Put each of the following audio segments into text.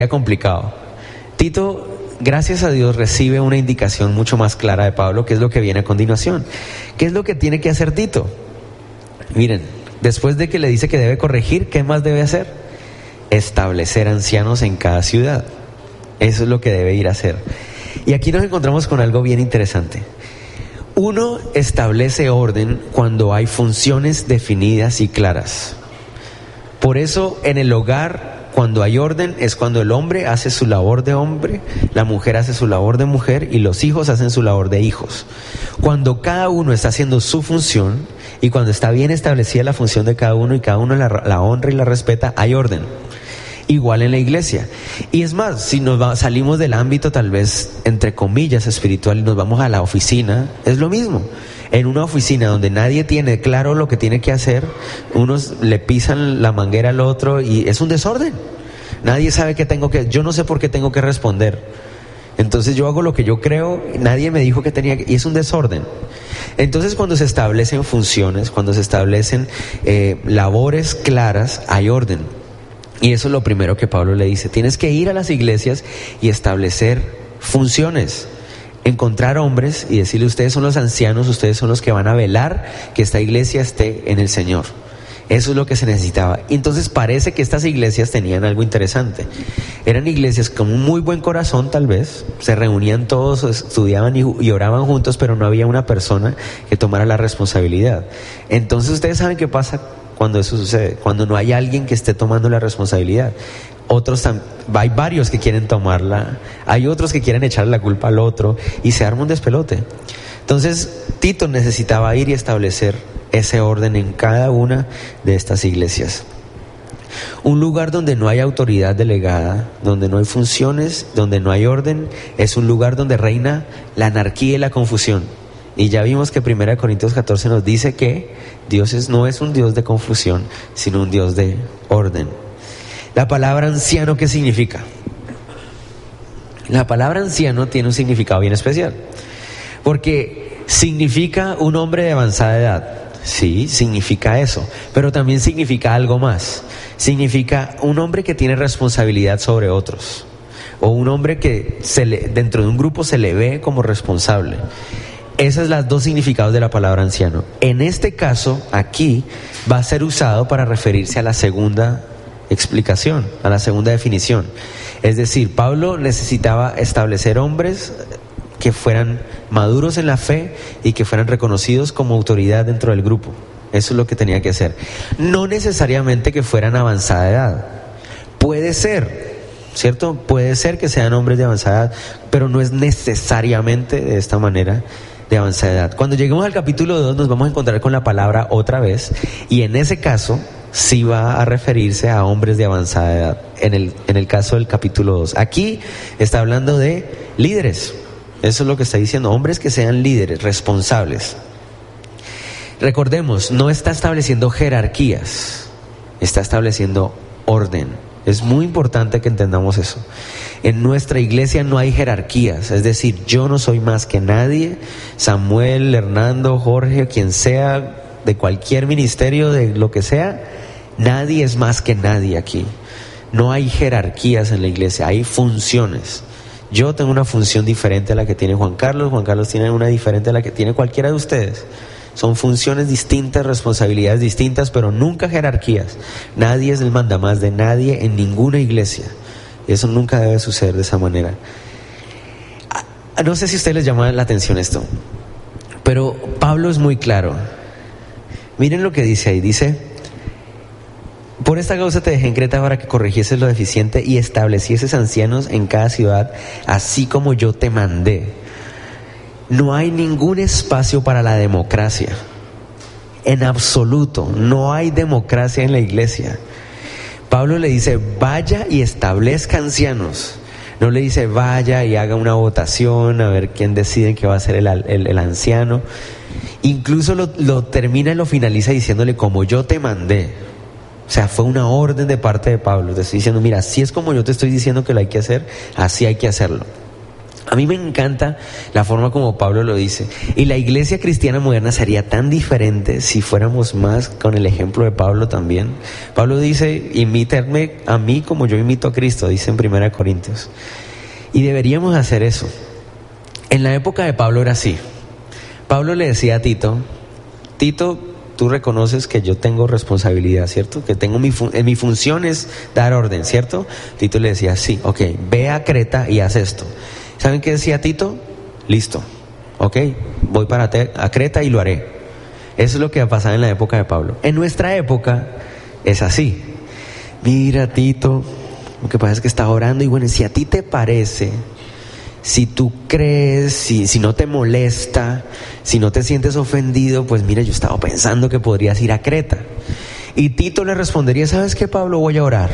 complicado. Tito, gracias a Dios, recibe una indicación mucho más clara de Pablo, que es lo que viene a continuación. ¿Qué es lo que tiene que hacer Tito? Miren, después de que le dice que debe corregir, ¿qué más debe hacer? Establecer ancianos en cada ciudad. Eso es lo que debe ir a hacer. Y aquí nos encontramos con algo bien interesante. Uno establece orden cuando hay funciones definidas y claras. Por eso en el hogar, cuando hay orden, es cuando el hombre hace su labor de hombre, la mujer hace su labor de mujer y los hijos hacen su labor de hijos. Cuando cada uno está haciendo su función y cuando está bien establecida la función de cada uno y cada uno la honra y la respeta, hay orden. Igual en la iglesia. Y es más, si salimos del ámbito tal vez entre comillas espiritual y nos vamos a la oficina, es lo mismo. En una oficina donde nadie tiene claro lo que tiene que hacer, unos le pisan la manguera al otro y es un desorden. Nadie sabe yo no sé por qué tengo que responder. Entonces yo hago lo que yo creo, nadie me dijo que tenía que, y es un desorden. Entonces cuando se establecen funciones, cuando se establecen labores claras, hay orden. Y eso es lo primero que Pablo le dice. Tienes que ir a las iglesias y establecer funciones. Encontrar hombres y decirle: ustedes son los ancianos, ustedes son los que van a velar que esta iglesia esté en el Señor. Eso es lo que se necesitaba. Y entonces parece que estas iglesias tenían algo interesante. Eran iglesias con un muy buen corazón tal vez. Se reunían todos, estudiaban y oraban juntos, pero no había una persona que tomara la responsabilidad. Entonces ustedes saben qué pasa cuando eso sucede, cuando no hay alguien que esté tomando la responsabilidad. Hay varios que quieren tomarla, hay otros que quieren echarle la culpa al otro y se arma un despelote. Entonces Tito necesitaba ir y establecer ese orden en cada una de estas iglesias. Un lugar donde no hay autoridad delegada, donde no hay funciones, donde no hay orden, es un lugar donde reina la anarquía y la confusión. Y ya vimos que 1 Corintios 14 nos dice que Dios no es un Dios de confusión, sino un Dios de orden. La palabra anciano, ¿qué significa? La palabra anciano tiene un significado bien especial, porque significa un hombre de avanzada edad. Sí, significa eso, pero también significa algo más. Significa un hombre que tiene responsabilidad sobre otros, o un hombre que dentro de un grupo se le ve como responsable. Esos son los dos significados de la palabra anciano. En este caso, aquí, va a ser usado para referirse a la segunda explicación, a la segunda definición. Es decir, Pablo necesitaba establecer hombres que fueran maduros en la fe y que fueran reconocidos como autoridad dentro del grupo. Eso es lo que tenía que hacer. No necesariamente que fueran avanzada edad. Puede ser, ¿cierto? Puede ser que sean hombres de avanzada edad, pero no es necesariamente de esta manera de avanzada edad. Cuando lleguemos al capítulo 2 nos vamos a encontrar con la palabra otra vez, y en ese caso sí va a referirse a hombres de avanzada edad, en el caso del capítulo 2. Aquí está hablando de líderes. Eso es lo que está diciendo, hombres que sean líderes, responsables. Recordemos, no está estableciendo jerarquías, está estableciendo orden. Es muy importante que entendamos eso. En nuestra iglesia no hay jerarquías, es decir, yo no soy más que nadie. Samuel, Hernando, Jorge, quien sea, de cualquier ministerio, de lo que sea, nadie es más que nadie aquí. No hay jerarquías en la iglesia, hay funciones. Yo tengo una función diferente a la que tiene Juan Carlos tiene una diferente a la que tiene cualquiera de ustedes. Son funciones distintas, responsabilidades distintas, pero nunca jerarquías. Nadie es el mandamás de nadie en ninguna iglesia. Y eso nunca debe suceder de esa manera. No sé si a ustedes les llama la atención esto, pero Pablo es muy claro. Miren lo que dice ahí, dice: por esta causa te dejé en Creta para que corrigieses lo deficiente y establecieses ancianos en cada ciudad, así como yo te mandé. No hay ningún espacio para la democracia. En absoluto, no hay democracia en la iglesia. Pablo le dice: vaya y establezca ancianos. No le dice: vaya y haga una votación a ver quién decide que va a ser el anciano. Incluso lo termina y lo finaliza diciéndole: como yo te mandé. O sea, fue una orden de parte de Pablo. Te estoy diciendo: mira, así es como yo te estoy diciendo que lo hay que hacer, así hay que hacerlo. A mí me encanta la forma como Pablo lo dice. Y la iglesia cristiana moderna sería tan diferente si fuéramos más con el ejemplo de Pablo también. Pablo dice, imítenme a mí como yo imito a Cristo, dice en 1 Corintios. Y deberíamos hacer eso. En la época de Pablo era así. Pablo le decía a Tito, Tito, tú reconoces que yo tengo responsabilidad, ¿cierto? Que tengo mi función es dar orden, ¿cierto? Tito le decía, sí, ok, ve a Creta y haz esto. ¿Saben qué decía Tito? Listo, ok, voy a Creta y lo haré. Eso es lo que pasaba en la época de Pablo. En nuestra época es así. Mira, Tito, lo que pasa es que estaba orando y bueno, si a ti te parece, si tú crees, si no te molesta, si no te sientes ofendido, pues mira, yo estaba pensando que podrías ir a Creta. Y Tito le respondería, ¿sabes qué, Pablo? Voy a orar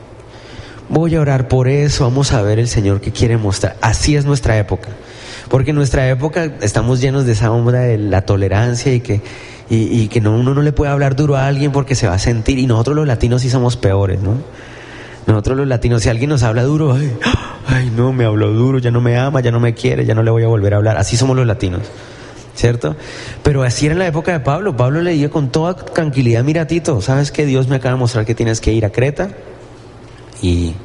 por eso, vamos a ver el Señor que quiere mostrar. Así es nuestra época, porque en nuestra época estamos llenos de esa onda de la tolerancia y que uno no le puede hablar duro a alguien porque se va a sentir, y nosotros los latinos sí somos peores, ¿no? Nosotros los latinos, si alguien nos habla duro, ay no, me habló duro, ya no me ama, ya no me quiere, ya no le voy a volver a hablar. Así somos los latinos, ¿cierto? Pero así era en la época de Pablo. Pablo le dijo con toda tranquilidad, mira, Tito, ¿sabes que Dios me acaba de mostrar que tienes que ir a Creta y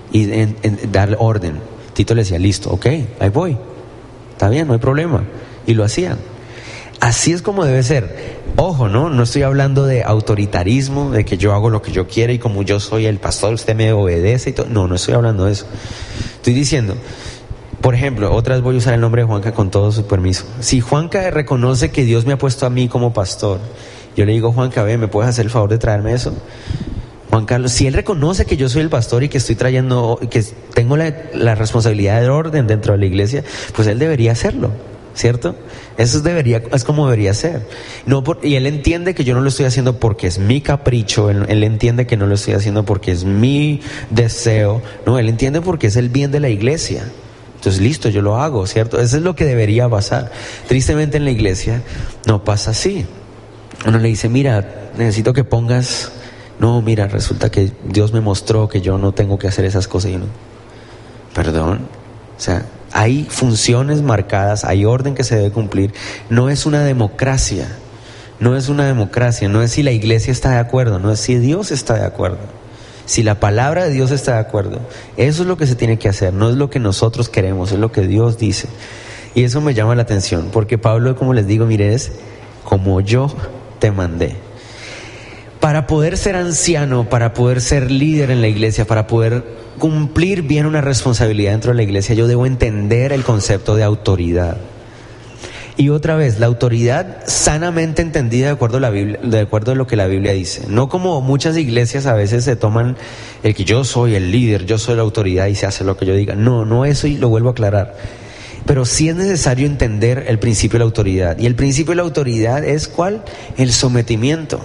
dar orden? Tito le decía, listo, ok, ahí voy, está bien, no hay problema. Y lo hacían. Así es como debe ser. Ojo, no estoy hablando de autoritarismo, de que yo hago lo que yo quiera y como yo soy el pastor, usted me obedece y todo. No estoy hablando de eso. Estoy diciendo, por ejemplo, otra vez voy a usar el nombre de Juanca con todo su permiso. Si Juanca reconoce que Dios me ha puesto a mí como pastor, yo le digo, Juanca, ¿me puedes hacer el favor de traerme eso? Juan Carlos, si él reconoce que yo soy el pastor y que estoy trayendo, que tengo la responsabilidad de orden dentro de la iglesia, pues él debería hacerlo, ¿cierto? Eso es como debería ser. Y él entiende que yo no lo estoy haciendo porque es mi capricho, él entiende que no lo estoy haciendo porque es mi deseo, no, él entiende porque es el bien de la iglesia. Entonces, listo, yo lo hago, ¿cierto? Eso es lo que debería pasar. Tristemente en la iglesia no pasa así. Uno le dice, mira, necesito que pongas... No, mira, resulta que Dios me mostró que yo no tengo que hacer esas cosas. Y uno, perdón, o sea, hay funciones marcadas, hay orden que se debe cumplir. No es una democracia, no es si la iglesia está de acuerdo, no es si Dios está de acuerdo, si la palabra de Dios está de acuerdo. Eso es lo que se tiene que hacer, no es lo que nosotros queremos, es lo que Dios dice. Y eso me llama la atención, porque Pablo, como les digo, mire, es como yo te mandé. Para poder ser anciano, para poder ser líder en la iglesia, para poder cumplir bien una responsabilidad dentro de la iglesia, yo debo entender el concepto de autoridad. Y otra vez, la autoridad sanamente entendida de acuerdo a la Biblia, de acuerdo a lo que la Biblia dice. No como muchas iglesias a veces se toman el que yo soy el líder, yo soy la autoridad y se hace lo que yo diga. No eso, y lo vuelvo a aclarar. Pero sí es necesario entender el principio de la autoridad. Y el principio de la autoridad es ¿cuál? El sometimiento.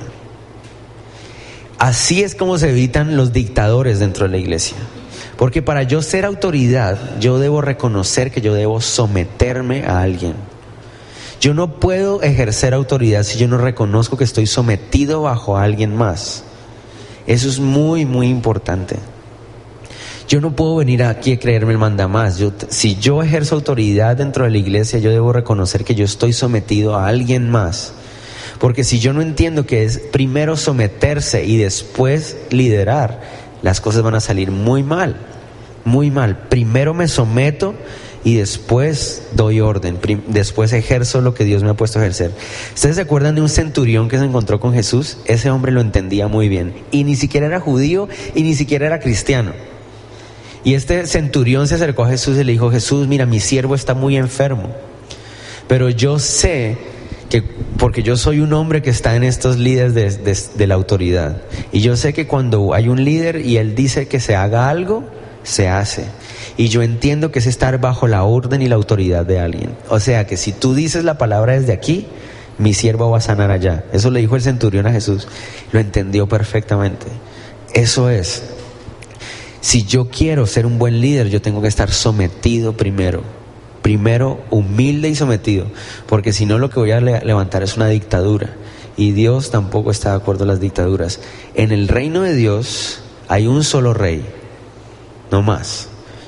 Así es como se evitan los dictadores dentro de la iglesia. Porque para yo ser autoridad, yo debo reconocer que yo debo someterme a alguien. Yo no puedo ejercer autoridad si yo no reconozco que estoy sometido bajo a alguien más. Eso es muy, muy importante. Yo no puedo venir aquí a creerme el mandamás. Si yo ejerzo autoridad dentro de la iglesia, yo debo reconocer que yo estoy sometido a alguien más. Porque si yo no entiendo que es primero someterse y después liderar, las cosas van a salir muy mal, muy mal. Primero me someto y después doy orden, después ejerzo lo que Dios me ha puesto a ejercer. ¿Ustedes se acuerdan de un centurión que se encontró con Jesús? Ese hombre lo entendía muy bien y ni siquiera era judío y ni siquiera era cristiano. Y este centurión se acercó a Jesús y le dijo, Jesús, mira, mi siervo está muy enfermo, pero yo sé que porque yo soy un hombre que está en estos líderes de la autoridad, y yo sé que cuando hay un líder y él dice que se haga algo, se hace, y yo entiendo que es estar bajo la orden y la autoridad de alguien. O sea que si tú dices la palabra desde aquí, mi siervo va a sanar allá. Eso le dijo el centurión a Jesús, lo entendió perfectamente. Eso es, si yo quiero ser un buen líder, yo tengo que estar sometido primero humilde y sometido, porque si no lo que voy a levantar es una dictadura, y Dios tampoco está de acuerdo en las dictaduras. En el reino de Dios hay un solo rey, no más.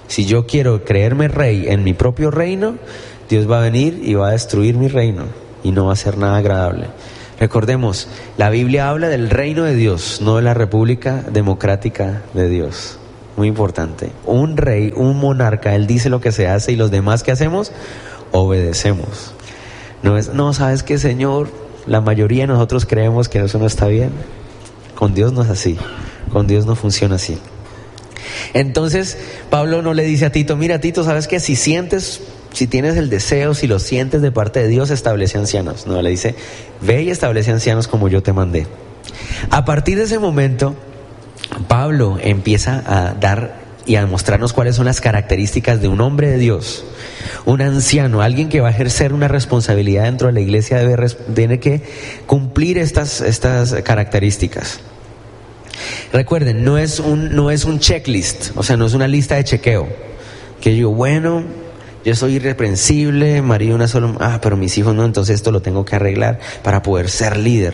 Si yo quiero creerme rey en mi propio reino, Dios va a venir y va a destruir mi reino y no va a ser nada agradable. Recordemos, la Biblia habla del reino de Dios, no de la república democrática de Dios. Muy importante. Un rey, un monarca, él dice lo que se hace y los demás que hacemos, obedecemos. No, ¿sabes qué, Señor? La mayoría de nosotros creemos que eso no está bien. Con Dios no es así. Con Dios no funciona así. Entonces, Pablo no le dice a Tito, mira Tito, ¿sabes qué? Si tienes el deseo, si lo sientes de parte de Dios, establece ancianos. No, le dice, ve y establece ancianos como yo te mandé. A partir de ese momento, Pablo empieza a dar y a mostrarnos cuáles son las características de un hombre de Dios, un anciano, alguien que va a ejercer una responsabilidad dentro de la iglesia, tiene que cumplir estas características. Recuerden, no es un checklist, o sea, no es una lista de chequeo, que yo, bueno, yo soy irreprensible, marido una sola, pero mis hijos no, entonces esto lo tengo que arreglar para poder ser líder.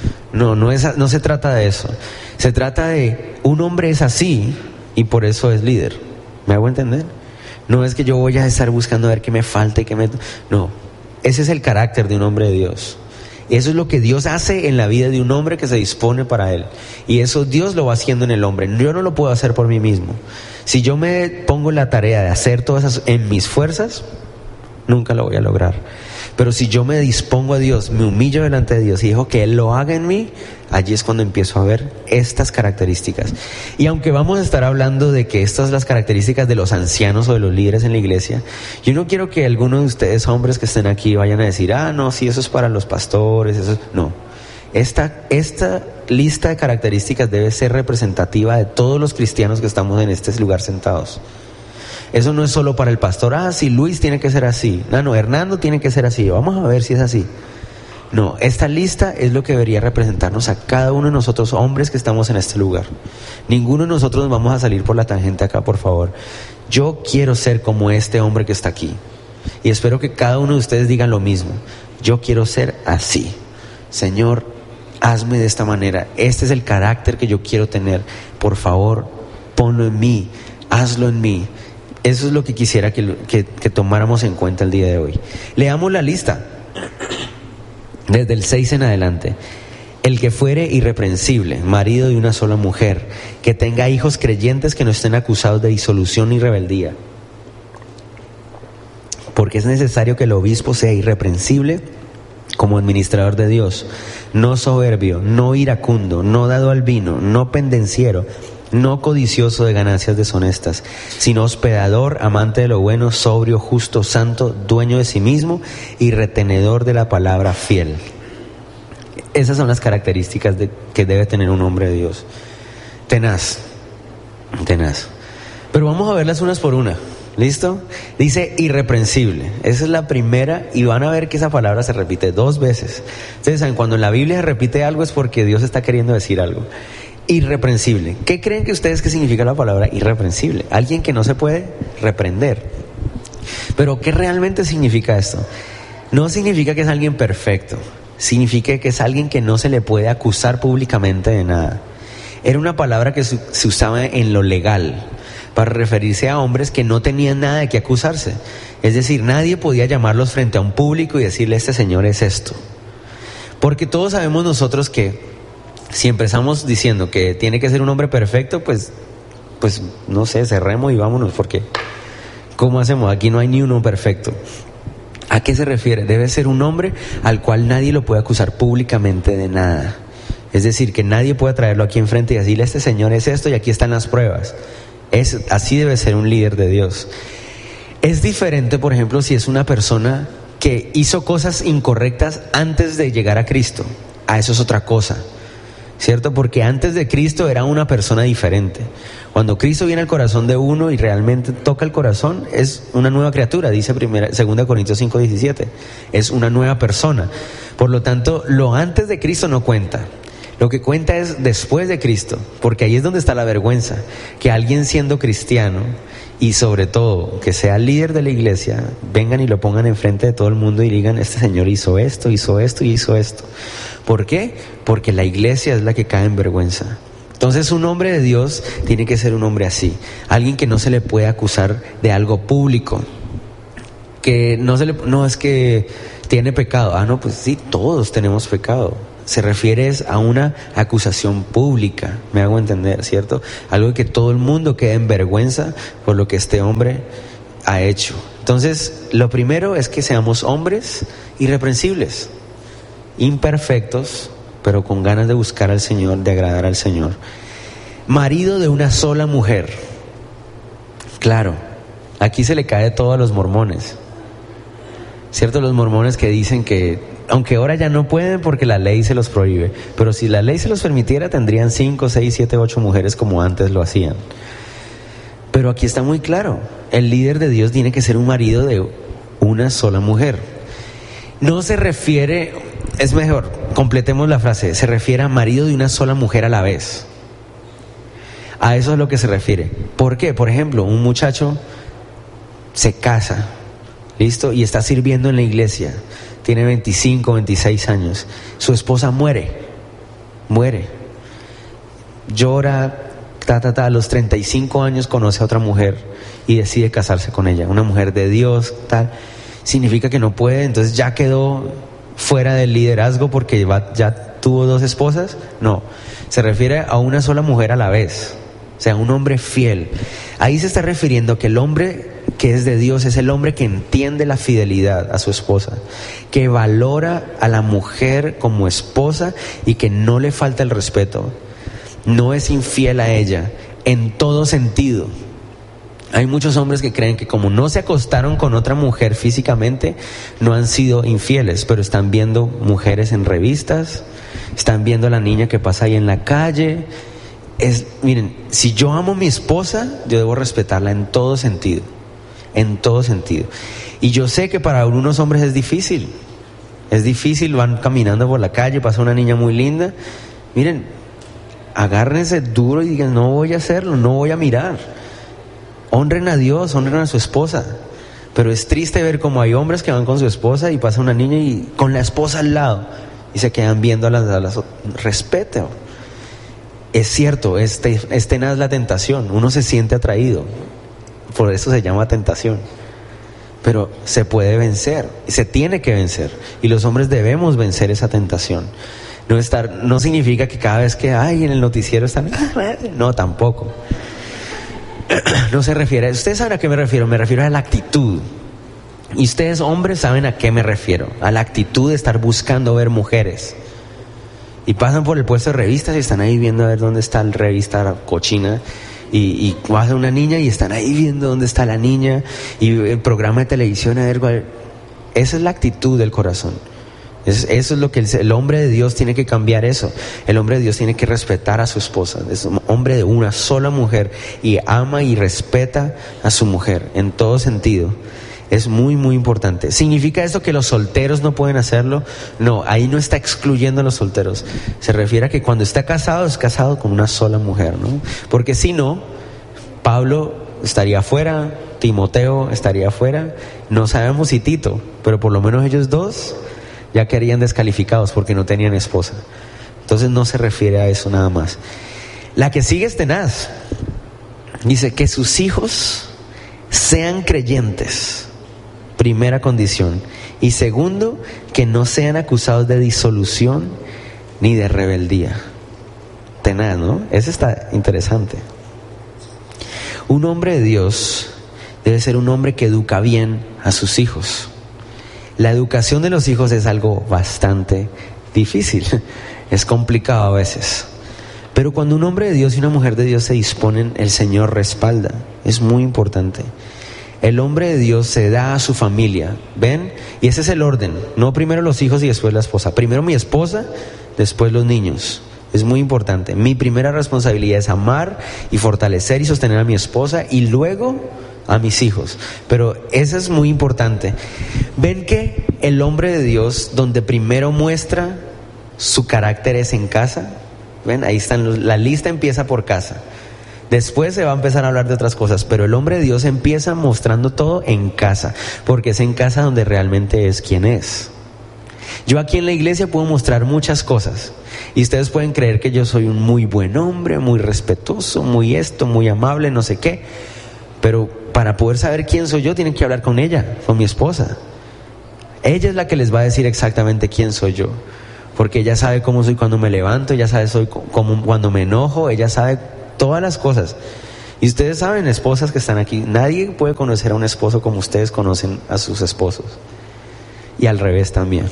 No se trata de eso. Se trata de un hombre es así y por eso es líder. ¿Me hago entender? No es que yo voy a estar buscando a ver qué me falta y no, ese es el carácter de un hombre de Dios. Eso es lo que Dios hace en la vida de un hombre que se dispone para él. Y eso Dios lo va haciendo en el hombre. Yo no lo puedo hacer por mí mismo. Si yo me pongo la tarea de hacer todas esas en mis fuerzas, nunca lo voy a lograr. Pero si yo me dispongo a Dios, me humillo delante de Dios y dejo que Él lo haga en mí, allí es cuando empiezo a ver estas características. Y aunque vamos a estar hablando de que estas son las características de los ancianos o de los líderes en la iglesia, yo no quiero que alguno de ustedes, hombres que estén aquí, vayan a decir, no, sí, eso es para los pastores, eso. No. Esta lista de características debe ser representativa de todos los cristianos que estamos en este lugar sentados. Eso no es solo para el pastor, sí, Luis tiene que ser así, no, Hernando tiene que ser así, vamos a ver si es así. No, esta lista es lo que debería representarnos a cada uno de nosotros, hombres que estamos en este lugar. Ninguno de nosotros nos vamos a salir por la tangente acá, por favor. Yo quiero ser como este hombre que está aquí. Y espero que cada uno de ustedes digan lo mismo. Yo quiero ser así. Señor, hazme de esta manera. Este es el carácter que yo quiero tener. Por favor, ponlo en mí, hazlo en mí. Eso es lo que quisiera que tomáramos en cuenta el día de hoy. Leamos la lista, desde el 6 en adelante. El que fuere irreprensible, marido de una sola mujer, que tenga hijos creyentes que no estén acusados de disolución ni rebeldía. Porque es necesario que el obispo sea irreprensible como administrador de Dios, no soberbio, no iracundo, no dado al vino, no pendenciero, no codicioso de ganancias deshonestas, sino hospedador, amante de lo bueno, sobrio, justo, santo, dueño de sí mismo y retenedor de la palabra, fiel. Esas son las características que debe tener un hombre de Dios. Tenaz. Pero vamos a verlas unas por una. ¿Listo? Dice irreprensible. Esa es la primera y van a ver que esa palabra se repite 2 veces. Ustedes saben, cuando en la Biblia se repite algo es porque Dios está queriendo decir algo. Irreprensible. ¿Qué creen que ustedes que significa la palabra irreprensible? Alguien que no se puede reprender. Pero ¿qué realmente significa esto? No significa que es alguien perfecto. Significa que es alguien que no se le puede acusar públicamente de nada. Era una palabra que se usaba en lo legal para referirse a hombres que no tenían nada de qué acusarse. Es decir, nadie podía llamarlos frente a un público y decirle, este señor es esto. Porque todos sabemos nosotros que si empezamos diciendo que tiene que ser un hombre perfecto, pues no sé, cerremos y vámonos, porque ¿cómo hacemos? Aquí no hay ni uno perfecto. ¿A qué se refiere? Debe ser un hombre al cual nadie lo puede acusar públicamente de nada. Es decir, que nadie pueda traerlo aquí enfrente y decirle, este señor es esto y aquí están las pruebas. Así debe ser un líder de Dios. Es diferente, por ejemplo, si es una persona que hizo cosas incorrectas antes de llegar a Cristo. Eso es otra cosa, ¿cierto? Porque antes de Cristo era una persona diferente. Cuando Cristo viene al corazón de uno y realmente toca el corazón, es una nueva criatura, dice 2 Corintios 5:17. Es una nueva persona. Por lo tanto, lo antes de Cristo no cuenta. Lo que cuenta es después de Cristo, porque ahí es donde está la vergüenza, que alguien siendo cristiano y sobre todo que sea líder de la iglesia, vengan y lo pongan enfrente de todo el mundo y digan, este señor hizo esto y hizo esto. ¿Por qué? Porque la iglesia es la que cae en vergüenza. Entonces un hombre de Dios tiene que ser un hombre así, alguien que no se le puede acusar de algo público, que no es que tiene pecado. No, pues sí, todos tenemos pecado. Se refiere a una acusación pública, me hago entender, ¿cierto? Algo que todo el mundo quede en vergüenza por lo que este hombre ha hecho. Entonces, lo primero es que seamos hombres irreprensibles, imperfectos, pero con ganas de buscar al Señor, de agradar al Señor. Marido de una sola mujer. Claro, aquí se le cae todo a los mormones, ¿cierto? Los mormones que dicen que, aunque ahora ya no pueden porque la ley se los prohíbe, pero si la ley se los permitiera, tendrían 5, 6, 7, 8 mujeres como antes lo hacían. Pero aquí está muy claro, el líder de Dios tiene que ser un marido de una sola mujer. No se refiere, es mejor, completemos la frase, se refiere a marido de una sola mujer a la vez. A eso es lo que se refiere. ¿Por qué? Por ejemplo, un muchacho se casa, ¿listo? Y está sirviendo en la iglesia, tiene 25, 26 años, su esposa muere, llora, a los 35 años conoce a otra mujer y decide casarse con ella, una mujer de Dios, tal. Significa que no puede, entonces ya quedó fuera del liderazgo porque ya tuvo 2 esposas. No, se refiere a una sola mujer a la vez, o sea, un hombre fiel. Ahí se está refiriendo que el hombre que es de Dios es el hombre que entiende la fidelidad a su esposa, que valora a la mujer como esposa y que no le falta el respeto, no es infiel a ella en todo sentido. Hay muchos hombres que creen que como no se acostaron con otra mujer físicamente, no han sido infieles, pero están viendo mujeres en revistas, están viendo a la niña que pasa ahí en la calle. Miren, si yo amo a mi esposa, yo debo respetarla en todo sentido, y yo sé que para algunos hombres es difícil, van caminando por la calle, pasa una niña muy linda, miren, agárrense duro y digan, no voy a hacerlo, no voy a mirar. Honren a Dios, honren a su esposa. Pero es triste ver cómo hay hombres que van con su esposa y pasa una niña y con la esposa al lado y se quedan viendo a las respete. Es cierto, es tenaz la tentación, uno se siente atraído, por eso se llama tentación, pero se puede vencer, se tiene que vencer, y los hombres debemos vencer esa tentación. No significa que cada vez que en el noticiero están, no, tampoco. No se refiere, ustedes saben a qué me refiero a la actitud. Y ustedes hombres saben a qué me refiero, a la actitud de estar buscando ver mujeres. Y pasan por el puesto de revistas y están ahí viendo a ver dónde está la revista cochina. Y pasa una niña y están ahí viendo dónde está la niña. Y el programa de televisión, a ver cuál. Esa es la actitud del corazón. Eso es lo que el hombre de Dios tiene que cambiar eso. El hombre de Dios tiene que respetar a su esposa. Es un hombre de una sola mujer y ama y respeta a su mujer en todo sentido. Es muy, muy importante. ¿Significa esto que los solteros no pueden hacerlo? No, ahí no está excluyendo a los solteros. Se refiere a que cuando está casado, es casado con una sola mujer, ¿no? Porque si no, Pablo estaría afuera, Timoteo estaría afuera, no sabemos si Tito, pero por lo menos ellos dos ya quedarían descalificados porque no tenían esposa. Entonces no se refiere a eso nada más. La que sigue es tenaz. Dice que sus hijos sean creyentes, primera condición, y segundo, que no sean acusados de disolución ni de rebeldía. Tenaz, ¿no? Eso está interesante. Un hombre de Dios debe ser un hombre que educa bien a sus hijos. La educación de los hijos es algo bastante difícil, es complicado a veces. Pero cuando un hombre de Dios y una mujer de Dios se disponen, el Señor respalda. Es muy importante. El hombre de Dios se da a su familia, ¿ven? Y ese es el orden, no primero los hijos y después la esposa. Primero mi esposa, después los niños. Es muy importante. Mi primera responsabilidad es amar y fortalecer y sostener a mi esposa y luego a mis hijos. Pero eso es muy importante. Ven que el hombre de Dios, donde primero muestra su carácter es en casa. Ven, ahí están, la lista empieza por casa. Después se va a empezar a hablar de otras cosas, pero el hombre de Dios empieza mostrando todo en casa, porque es en casa donde realmente es quien es. Yo aquí en la iglesia puedo mostrar muchas cosas, Y ustedes pueden creer que yo soy un muy buen hombre, muy respetuoso, muy esto, muy amable, no sé qué. Pero para poder saber quién soy yo, tienen que hablar con ella, con mi esposa. Ella es la que les va a decir exactamente quién soy yo. Porque ella sabe cómo soy cuando me levanto, ella sabe cómo cuando me enojo, ella sabe todas las cosas. Y ustedes saben, esposas que están aquí, nadie puede conocer a un esposo como ustedes conocen a sus esposos. Y al revés también.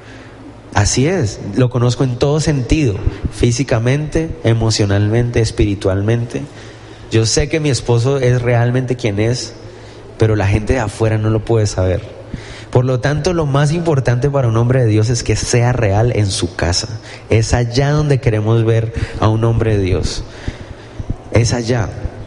Así es, lo conozco en todo sentido, físicamente, emocionalmente, espiritualmente. Yo sé que mi esposo es realmente quien es, pero la gente de afuera no lo puede saber. Por lo tanto, lo más importante para un hombre de Dios es que sea real en su casa. Es allá donde queremos ver a un hombre de Dios. Es allá.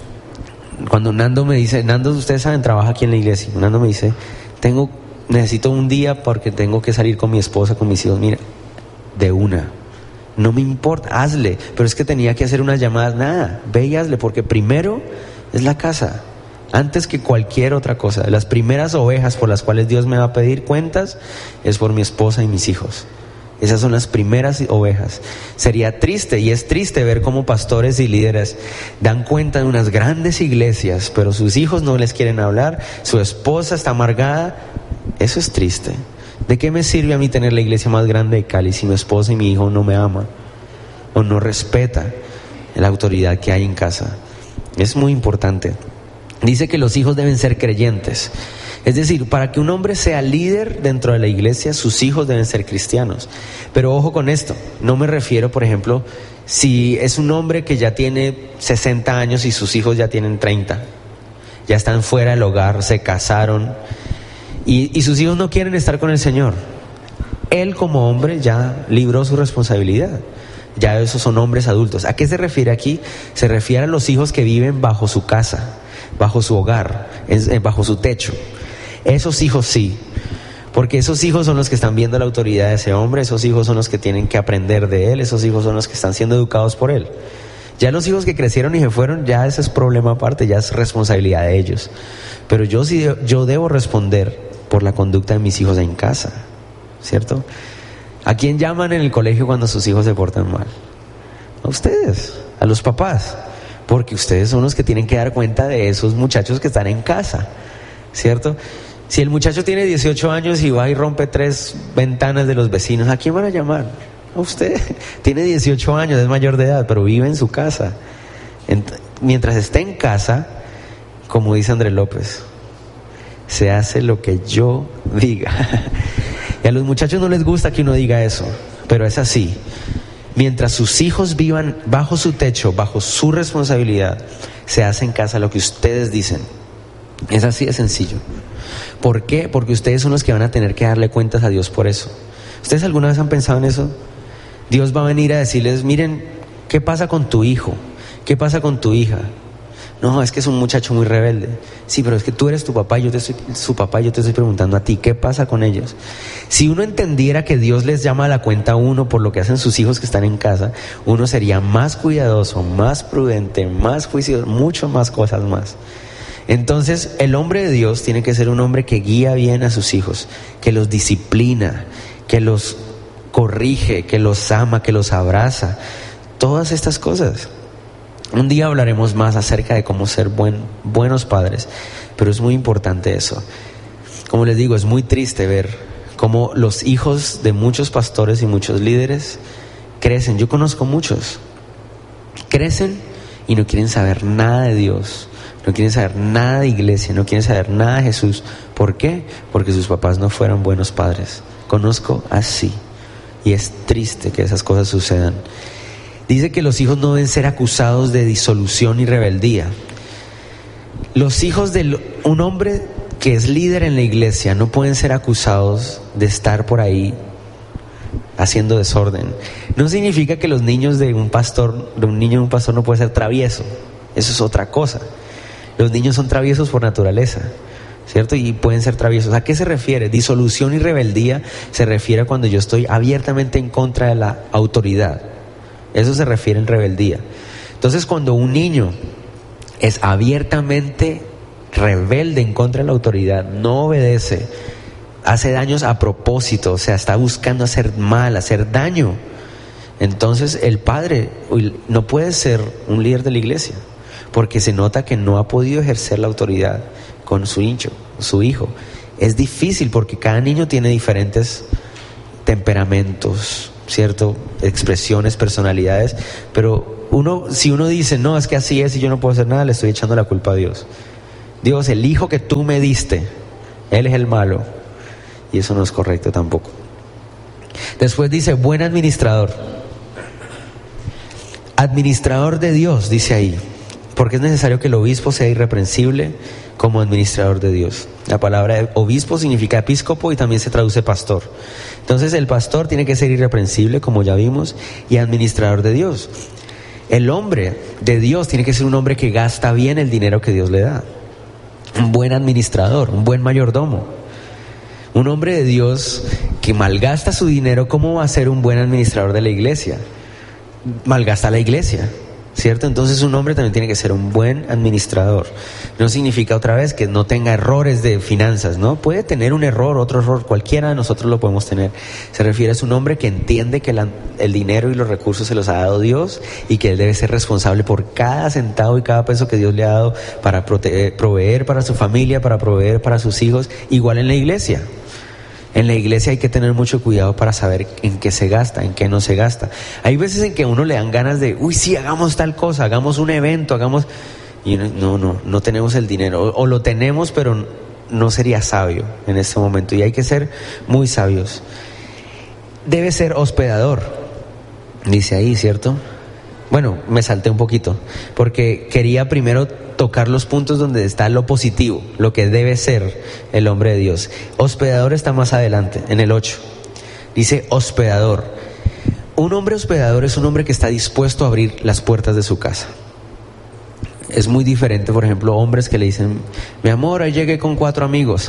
Cuando Nando me dice, Nando, ustedes saben, trabaja aquí en la iglesia. Nando me dice, necesito un día porque tengo que salir con mi esposa, con mis hijos. Mira, de una. No me importa, hazle. Pero es que tenía que hacer unas llamadas. Nada, ve y hazle, porque primero es la casa. Antes que cualquier otra cosa. Las primeras ovejas por las cuales Dios me va a pedir cuentas es por mi esposa y mis hijos. Esas son las primeras ovejas. Sería triste, y es triste ver cómo pastores y líderes dan cuenta de unas grandes iglesias, pero sus hijos no les quieren hablar, su esposa está amargada. Eso es triste. ¿De qué me sirve a mí tener la iglesia más grande de Cali si mi esposa y mi hijo no me ama o no respeta la autoridad que hay en casa? Es muy importante. Dice que los hijos deben ser creyentes. Es decir, para que un hombre sea líder dentro de la iglesia, sus hijos deben ser cristianos. Pero ojo con esto, no me refiero, por ejemplo, si es un hombre que ya tiene 60 años y sus hijos ya tienen 30, ya están fuera del hogar, se casaron y sus hijos no quieren estar con el Señor. Él como hombre ya libró su responsabilidad. Ya esos son hombres adultos. ¿A qué se refiere aquí? Se refiere a los hijos que viven bajo su casa, bajo su hogar, bajo su techo. Esos hijos sí, porque esos hijos son los que están viendo la autoridad de ese hombre, esos hijos son los que tienen que aprender de él, esos hijos son los que están siendo educados por él. Ya los hijos que crecieron y se fueron, ya ese es problema aparte, ya es responsabilidad de ellos. Pero yo debo responder por la conducta de mis hijos en casa, ¿cierto? ¿A quién llaman en el colegio cuando sus hijos se portan mal? A ustedes, a los papás, porque ustedes son los que tienen que dar cuenta de esos muchachos que están en casa, ¿cierto? Si el muchacho tiene 18 años y va y rompe 3 ventanas de los vecinos, ¿a quién van a llamar? A usted. Tiene 18 años, es mayor de edad, pero vive en su casa. Mientras esté en casa, como dice Andrés López, se hace lo que yo diga. Y a los muchachos no les gusta que uno diga eso, pero es así. Mientras sus hijos vivan bajo su techo, bajo su responsabilidad, se hace en casa lo que ustedes dicen. Es así de sencillo. ¿Por qué? Porque ustedes son los que van a tener que darle cuentas a Dios por eso. ¿Ustedes alguna vez han pensado en eso? Dios va a venir a decirles, miren, ¿qué pasa con tu hijo? ¿Qué pasa con tu hija? No, es que es un muchacho muy rebelde. Sí, pero es que tú eres tu papá y yo te estoy preguntando a ti, ¿qué pasa con ellos? Si uno entendiera que Dios les llama a la cuenta a uno por lo que hacen sus hijos que están en casa, uno sería más cuidadoso, más prudente, más juicioso, mucho más cosas más. Entonces, el hombre de Dios tiene que ser un hombre que guía bien a sus hijos, que los disciplina, que los corrige, que los ama, que los abraza. Todas estas cosas. Un día hablaremos más acerca de cómo ser buenos padres, pero es muy importante eso. Como les digo, es muy triste ver cómo los hijos de muchos pastores y muchos líderes crecen. Yo conozco muchos. Crecen y no quieren saber nada de Dios. No quieren saber nada de iglesia, no quieren saber nada de Jesús. ¿Por qué? Porque sus papás no fueron buenos padres. Conozco así. Y es triste que esas cosas sucedan. Dice que los hijos no deben ser acusados de disolución y rebeldía. Los hijos de un hombre que es líder en la iglesia no pueden ser acusados de estar por ahí haciendo desorden. No significa que los niños de un niño de un pastor no puede ser travieso. Eso es otra cosa. Los niños son traviesos por naturaleza, ¿cierto? Y pueden ser traviesos. ¿A qué se refiere? Disolución y rebeldía se refiere a cuando yo estoy abiertamente en contra de la autoridad. Eso se refiere en rebeldía. Entonces, cuando un niño es abiertamente rebelde en contra de la autoridad, no obedece, hace daños a propósito, o sea, está buscando hacer mal, hacer daño, Entonces el padre no puede ser un líder de la iglesia, porque se nota que no ha podido ejercer la autoridad con su hijo. Es difícil porque cada niño tiene diferentes temperamentos, ¿cierto? Expresiones, personalidades, pero si uno dice, no, es que así es y yo no puedo hacer nada, le estoy echando la culpa a Dios. Dios, el hijo que tú me diste, él es el malo, y eso no es correcto tampoco. Después dice, buen administrador. Administrador de Dios, dice ahí, porque es necesario que el obispo sea irreprensible como administrador de Dios. La palabra obispo significa episcopo y también se traduce pastor. Entonces el pastor tiene que ser irreprensible, como ya vimos, y administrador de Dios. El hombre de Dios tiene que ser un hombre que gasta bien el dinero que Dios le da. Un buen administrador, un buen mayordomo. Un hombre de Dios que malgasta su dinero, ¿cómo va a ser un buen administrador de la iglesia? Malgasta la iglesia, ¿cierto? Entonces un hombre también tiene que ser un buen administrador. No significa otra vez que no tenga errores de finanzas, ¿no? Puede tener un error, otro error, cualquiera de nosotros lo podemos tener. Se refiere a un hombre que entiende que el dinero y los recursos se los ha dado Dios y que él debe ser responsable por cada centavo y cada peso que Dios le ha dado para proveer para su familia, para proveer para sus hijos, igual en la iglesia. En la iglesia hay que tener mucho cuidado para saber en qué se gasta, en qué no se gasta. Hay veces en que a uno le dan ganas de, sí, hagamos tal cosa, hagamos un evento, y no tenemos el dinero, o lo tenemos pero no sería sabio en este momento, y hay que ser muy sabios. Debe ser hospedador, dice ahí, ¿cierto? Bueno, me salté un poquito, porque quería primero tocar los puntos donde está lo positivo, lo que debe ser el hombre de Dios. Hospedador está más adelante, en el 8. Dice hospedador. Un hombre hospedador es un hombre que está dispuesto a abrir las puertas de su casa. Es muy diferente, por ejemplo, hombres que le dicen, mi amor, ahí llegué con 4 amigos.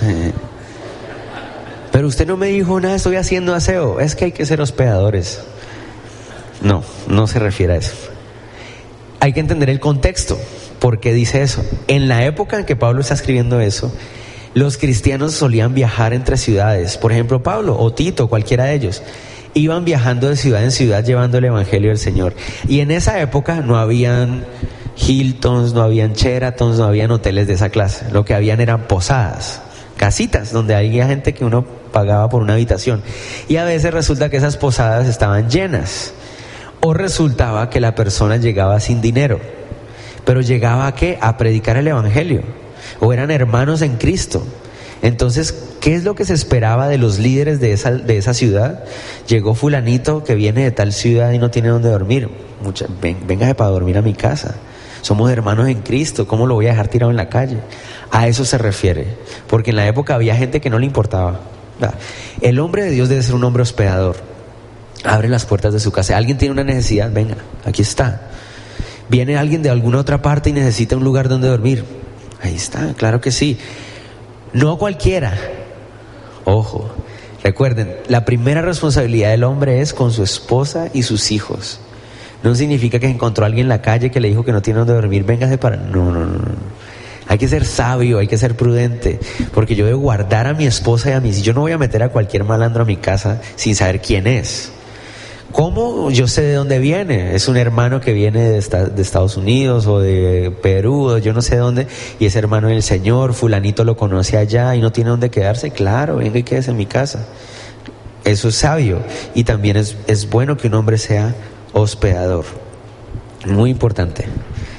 Pero usted no me dijo nada, estoy haciendo aseo. Es que hay que ser hospedadores. No se refiere a eso. Hay que entender el contexto. ¿Por qué dice eso? En la época en que Pablo está escribiendo eso, los cristianos solían viajar entre ciudades. Por ejemplo, Pablo o Tito, cualquiera de ellos, iban viajando de ciudad en ciudad llevando el evangelio del Señor. Y en esa época no habían Hiltons, no habían Sheratons, no habían hoteles de esa clase. Lo que habían eran posadas, casitas donde había gente que uno pagaba por una habitación. Y a veces resulta que esas posadas estaban llenas. O resultaba que la persona llegaba sin dinero, pero llegaba ¿a qué? A predicar el evangelio, o eran hermanos en Cristo. Entonces, ¿qué es lo que se esperaba de los líderes de esa ciudad? Llegó fulanito que viene de tal ciudad y no tiene dónde dormir. Véngase para dormir a mi casa. Somos hermanos en Cristo, ¿cómo lo voy a dejar tirado en la calle? A eso se refiere, porque en la época había gente que no le importaba. El hombre de Dios debe ser un hombre hospedador. Abre las puertas de su casa. Alguien tiene una necesidad, venga, aquí está. Viene alguien de alguna otra parte y necesita un lugar donde dormir. Ahí está, claro que sí. No cualquiera. Ojo, recuerden, la primera responsabilidad del hombre es con su esposa y sus hijos. No significa que encontró a alguien en la calle que le dijo que no tiene donde dormir, véngase para... No. Hay que ser sabio, hay que ser prudente, porque yo debo guardar a mi esposa y a mis hijos. Yo no voy a meter a cualquier malandro a mi casa sin saber quién es. ¿Cómo? Yo sé de dónde viene. Es un hermano que viene de Estados Unidos o de Perú, o yo no sé de dónde, y es hermano del Señor, fulanito lo conoce allá y no tiene dónde quedarse. Claro, venga y quédese en mi casa. Eso es sabio, y también es bueno que un hombre sea hospedador. Muy importante.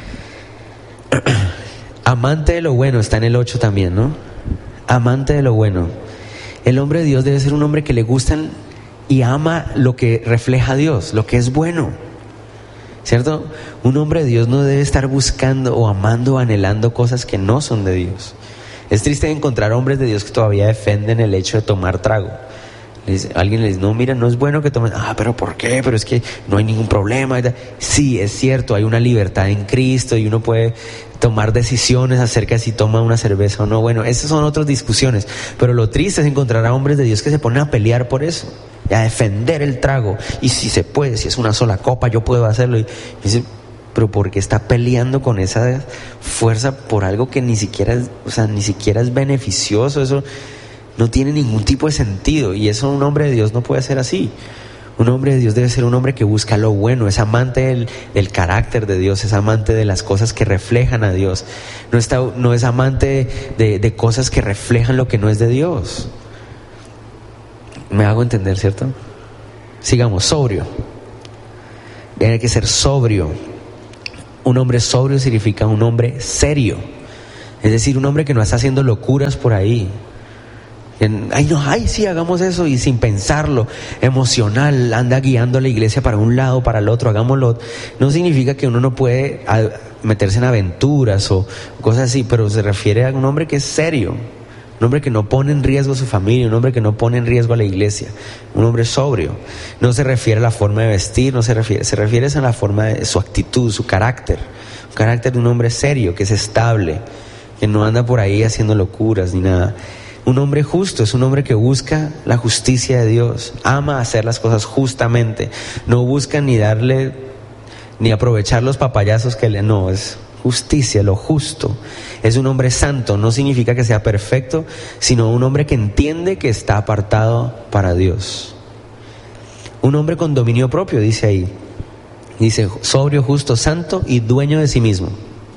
Amante de lo bueno, está en el 8 también, ¿no? Amante de lo bueno. El hombre de Dios debe ser un hombre que le gustan y ama lo que refleja a Dios, lo que es bueno, ¿cierto? Un hombre de Dios no debe estar buscando o amando o anhelando cosas que no son de Dios. Es triste encontrar hombres de Dios que todavía defienden el hecho de tomar trago. Alguien les dice, no, mira, no es bueno que tomen. Pero ¿por qué? Pero es que no hay ningún problema. Sí, es cierto, hay una libertad en Cristo y uno puede tomar decisiones acerca de si toma una cerveza o no. Bueno, esas son otras discusiones, pero lo triste es encontrar a hombres de Dios que se ponen a pelear por eso, y a defender el trago, y si se puede, si es una sola copa yo puedo hacerlo, y dice, pero ¿por qué está peleando con esa fuerza por algo que ni siquiera es beneficioso? Eso no tiene ningún tipo de sentido, y eso un hombre de Dios no puede ser así. Un hombre de Dios debe ser un hombre que busca lo bueno, es amante del carácter de Dios, es amante de las cosas que reflejan a Dios. No es amante de cosas que reflejan lo que no es de Dios. ¿Me hago entender, cierto? Sigamos, sobrio. Tiene que ser sobrio. Un hombre sobrio significa un hombre serio. Es decir, un hombre que no está haciendo locuras por ahí. Sí, hagamos eso, y sin pensarlo, emocional, anda guiando a la iglesia para un lado, para el otro, hagámoslo. No significa que uno no puede meterse en aventuras o cosas así, pero se refiere a un hombre que es serio, un hombre que no pone en riesgo a su familia, un hombre que no pone en riesgo a la iglesia, un hombre sobrio. No se refiere a la forma de vestir, se refiere a la forma de su actitud, su carácter, un carácter de un hombre serio, que es estable, que no anda por ahí haciendo locuras ni nada. Un hombre justo es un hombre que busca la justicia de Dios, ama hacer las cosas justamente, no busca ni aprovechar los papayazos no, es justicia, lo justo. Es un hombre santo, no significa que sea perfecto, sino un hombre que entiende que está apartado para Dios. Un hombre con dominio propio, dice ahí, dice sobrio, justo, santo y dueño de sí mismo.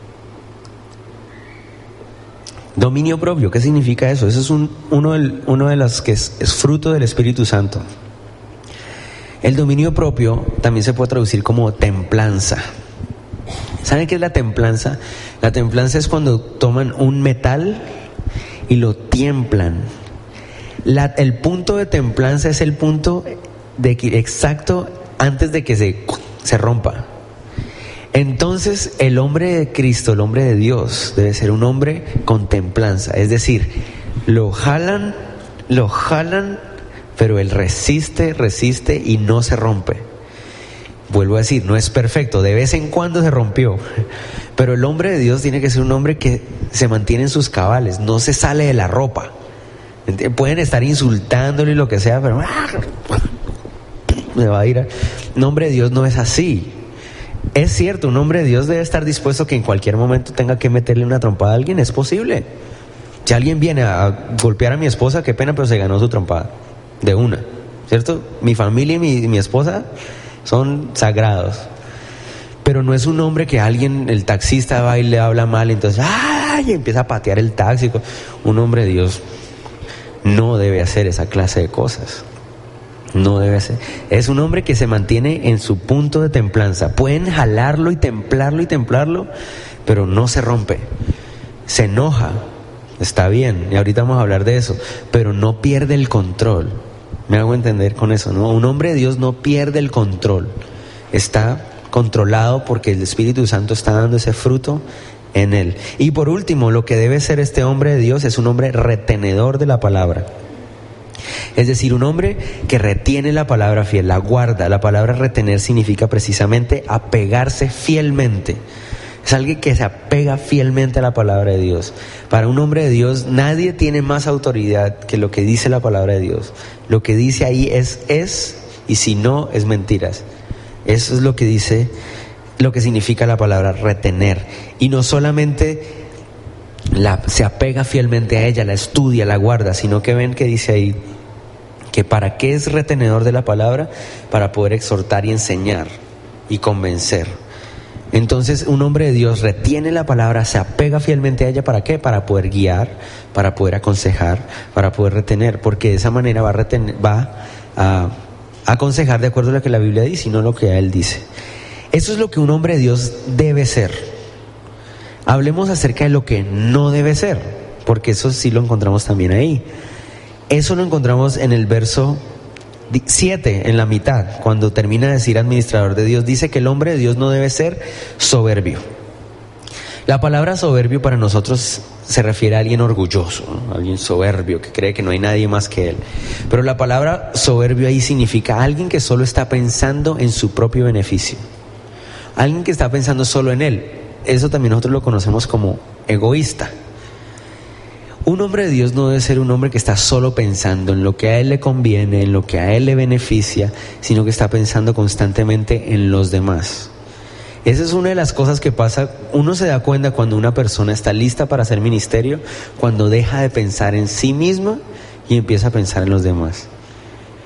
Dominio propio, ¿qué significa eso? Eso es uno de los que es fruto del Espíritu Santo. El dominio propio también se puede traducir como templanza. ¿Saben qué es la templanza? La templanza es cuando toman un metal y lo tiemplan. El punto de templanza es el punto exacto antes de que se rompa. Entonces el hombre de Cristo, el hombre de Dios, debe ser un hombre con templanza. Es decir, lo jalan, pero él resiste y no se rompe. Vuelvo a decir, no es perfecto, de vez en cuando se rompió, pero el hombre de Dios tiene que ser un hombre que se mantiene en sus cabales, no se sale de la ropa. Pueden estar insultándole y lo que sea, pero me va a ir. Un hombre de Dios no es así. Es cierto, un hombre de Dios debe estar dispuesto que en cualquier momento tenga que meterle una trompada a alguien, es posible. Si alguien viene a golpear a mi esposa, qué pena, pero se ganó su trompada, de una, ¿cierto? Mi familia y mi esposa son sagrados, pero no es un hombre que el taxista va y le habla mal, entonces y empieza a patear el taxi. Un hombre de Dios no debe hacer esa clase de cosas. No debe ser. Es un hombre que se mantiene en su punto de templanza. Pueden jalarlo y templarlo, pero no se rompe. Se enoja, está bien, y ahorita vamos a hablar de eso, pero no pierde el control. Me hago entender con eso, ¿no? Un hombre de Dios no pierde el control. Está controlado porque el Espíritu Santo está dando ese fruto en él. Y por último, lo que debe ser este hombre de Dios es un hombre retenedor de la palabra. Es decir, un hombre que retiene la palabra fiel, la guarda. La palabra retener significa precisamente apegarse fielmente. Es alguien que se apega fielmente a la palabra de Dios. Para un hombre de Dios nadie tiene más autoridad que lo que dice la palabra de Dios. Lo que dice ahí es, y si no, es mentiras. Eso es lo que dice, lo que significa la palabra retener. Y no solamente se apega fielmente a ella, la estudia, la guarda, sino que ven que dice ahí que para qué es retenedor de la palabra, para poder exhortar y enseñar y convencer. Entonces un hombre de Dios retiene la palabra, se apega fielmente a ella. ¿Para qué? Para poder guiar, para poder aconsejar, para poder retener, porque de esa manera va a aconsejar de acuerdo a lo que la Biblia dice y no lo que él dice. Eso es lo que un hombre de Dios debe ser. Hablemos acerca de lo que no debe ser, porque eso sí lo encontramos también ahí. Eso lo encontramos en el verso 7, en la mitad, cuando termina de decir administrador de Dios, dice que el hombre de Dios no debe ser soberbio. La palabra soberbio para nosotros se refiere a alguien orgulloso, ¿no? Alguien soberbio que cree que no hay nadie más que él. Pero la palabra soberbio ahí significa alguien que solo está pensando en su propio beneficio. Alguien que está pensando solo en él. Eso también nosotros lo conocemos como egoísta. Un hombre de Dios no debe ser un hombre que está solo pensando en lo que a él le conviene, en lo que a él le beneficia, sino que está pensando constantemente en los demás. Esa es una de las cosas que pasa. Uno se da cuenta cuando una persona está lista para hacer ministerio, cuando deja de pensar en sí misma y empieza a pensar en los demás.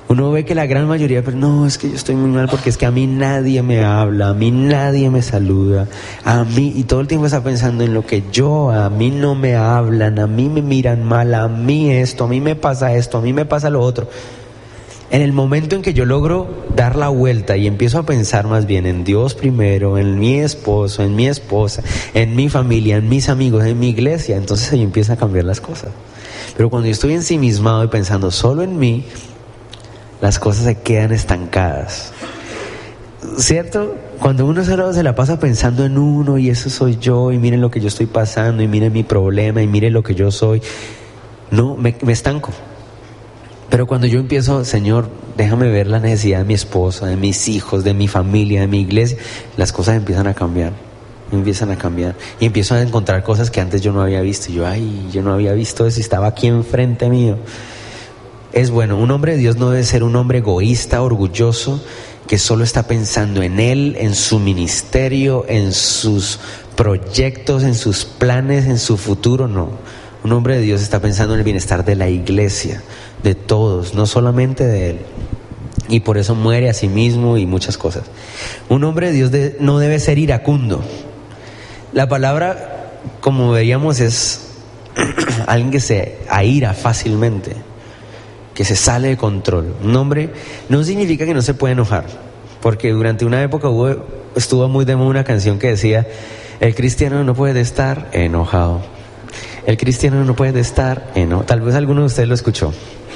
Uno ve que la gran mayoría, pero no, es que yo estoy muy mal porque es que a mí nadie me habla, a mí nadie me saluda, a mí, y todo el tiempo está pensando en lo que a mí no me hablan, a mí me miran mal, a mí esto, a mí me pasa esto, a mí me pasa lo otro. En el momento en que yo logro dar la vuelta y empiezo a pensar más bien en Dios primero, en mi esposo, en mi esposa, en mi familia, en mis amigos, en mi iglesia, entonces ahí empiezan a cambiar las cosas. Pero cuando yo estoy ensimismado y pensando solo en mí, las cosas se quedan estancadas, ¿cierto? Cuando uno solo se la pasa pensando en uno y eso soy yo y miren lo que yo estoy pasando y miren mi problema y miren lo que yo soy, no, me estanco. Pero cuando yo empiezo, Señor, déjame ver la necesidad de mi esposa, de mis hijos, de mi familia, de mi iglesia, las cosas empiezan a cambiar y empiezo a encontrar cosas que antes yo no había visto. Y yo no había visto eso y estaba aquí enfrente mío. Es bueno, un hombre de Dios no debe ser un hombre egoísta, orgulloso, que solo está pensando en él, en su ministerio, en sus proyectos, en sus planes, en su futuro. No, un hombre de Dios está pensando en el bienestar de la iglesia, de todos, no solamente de él. Y por eso muere a sí mismo y muchas cosas. Un hombre de Dios no debe ser iracundo. La palabra, como veíamos, es alguien que se aira fácilmente, que se sale de control. Un hombre no significa que no se puede enojar, porque durante una época estuvo muy de moda una canción que decía: el cristiano no puede estar enojado, el cristiano no puede estar enojado. Tal vez alguno de ustedes lo escuchó.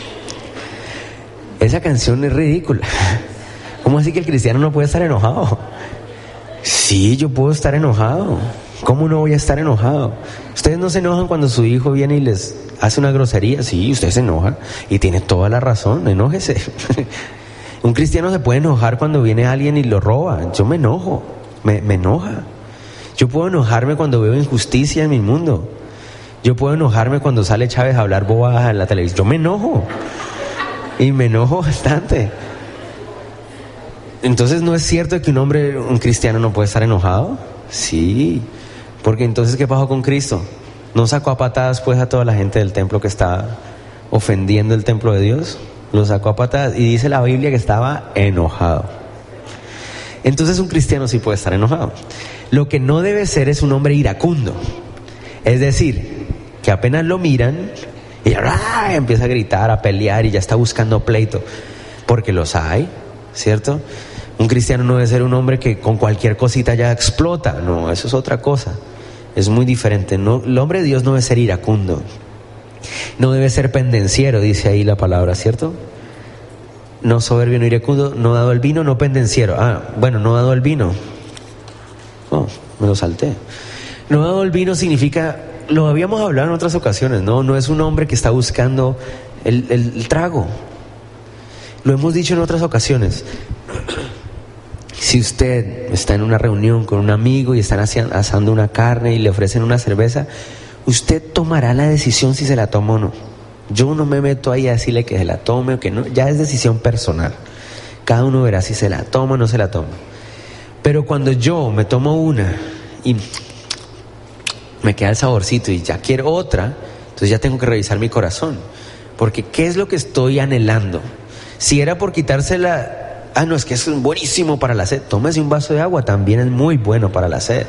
Esa canción es ridícula. ¿Cómo así que el cristiano no puede estar enojado? Sí, yo puedo estar enojado. ¿Cómo no voy a estar enojado? ¿Ustedes no se enojan cuando su hijo viene y les hace una grosería? Sí, usted se enoja y tiene toda la razón, enójese. Un cristiano se puede enojar cuando viene alguien y lo roba. Yo me enojo, me enoja. Yo puedo enojarme cuando veo injusticia en mi mundo. Yo puedo enojarme cuando sale Chávez a hablar bobadas en la televisión. Yo me enojo y me enojo bastante. Entonces, ¿no es cierto que un cristiano no puede estar enojado? Sí, porque entonces, ¿qué pasó con Cristo? ¿No sacó a patadas pues a toda la gente del templo que estaba ofendiendo el templo de Dios? Lo sacó a patadas y dice la Biblia que estaba enojado. Entonces un cristiano sí puede estar enojado. Lo que no debe ser es un hombre iracundo. Es decir, que apenas lo miran y empieza a gritar, a pelear y ya está buscando pleito. Porque los hay, ¿cierto? Un cristiano no debe ser un hombre que con cualquier cosita ya explota. No, eso es otra cosa. Es muy diferente. No, el hombre de Dios no debe ser iracundo. No debe ser pendenciero, dice ahí la palabra, ¿cierto? No soberbio, no iracundo, no dado el vino, no pendenciero. No dado el vino. Oh, me lo salté. No dado el vino significa, lo habíamos hablado en otras ocasiones, no es un hombre que está buscando el trago. Lo hemos dicho en otras ocasiones. Si usted está en una reunión con un amigo y están asando una carne y le ofrecen una cerveza, usted tomará la decisión si se la toma o no. Yo no me meto ahí a decirle que se la tome o que no, ya es decisión personal. Cada uno verá si se la toma o no se la toma. Pero cuando yo me tomo una y me queda el saborcito y ya quiero otra, entonces ya tengo que revisar mi corazón. Porque ¿qué es lo que estoy anhelando? Si era por quitársela... no, es que es buenísimo para la sed. Tómese un vaso de agua, también es muy bueno para la sed,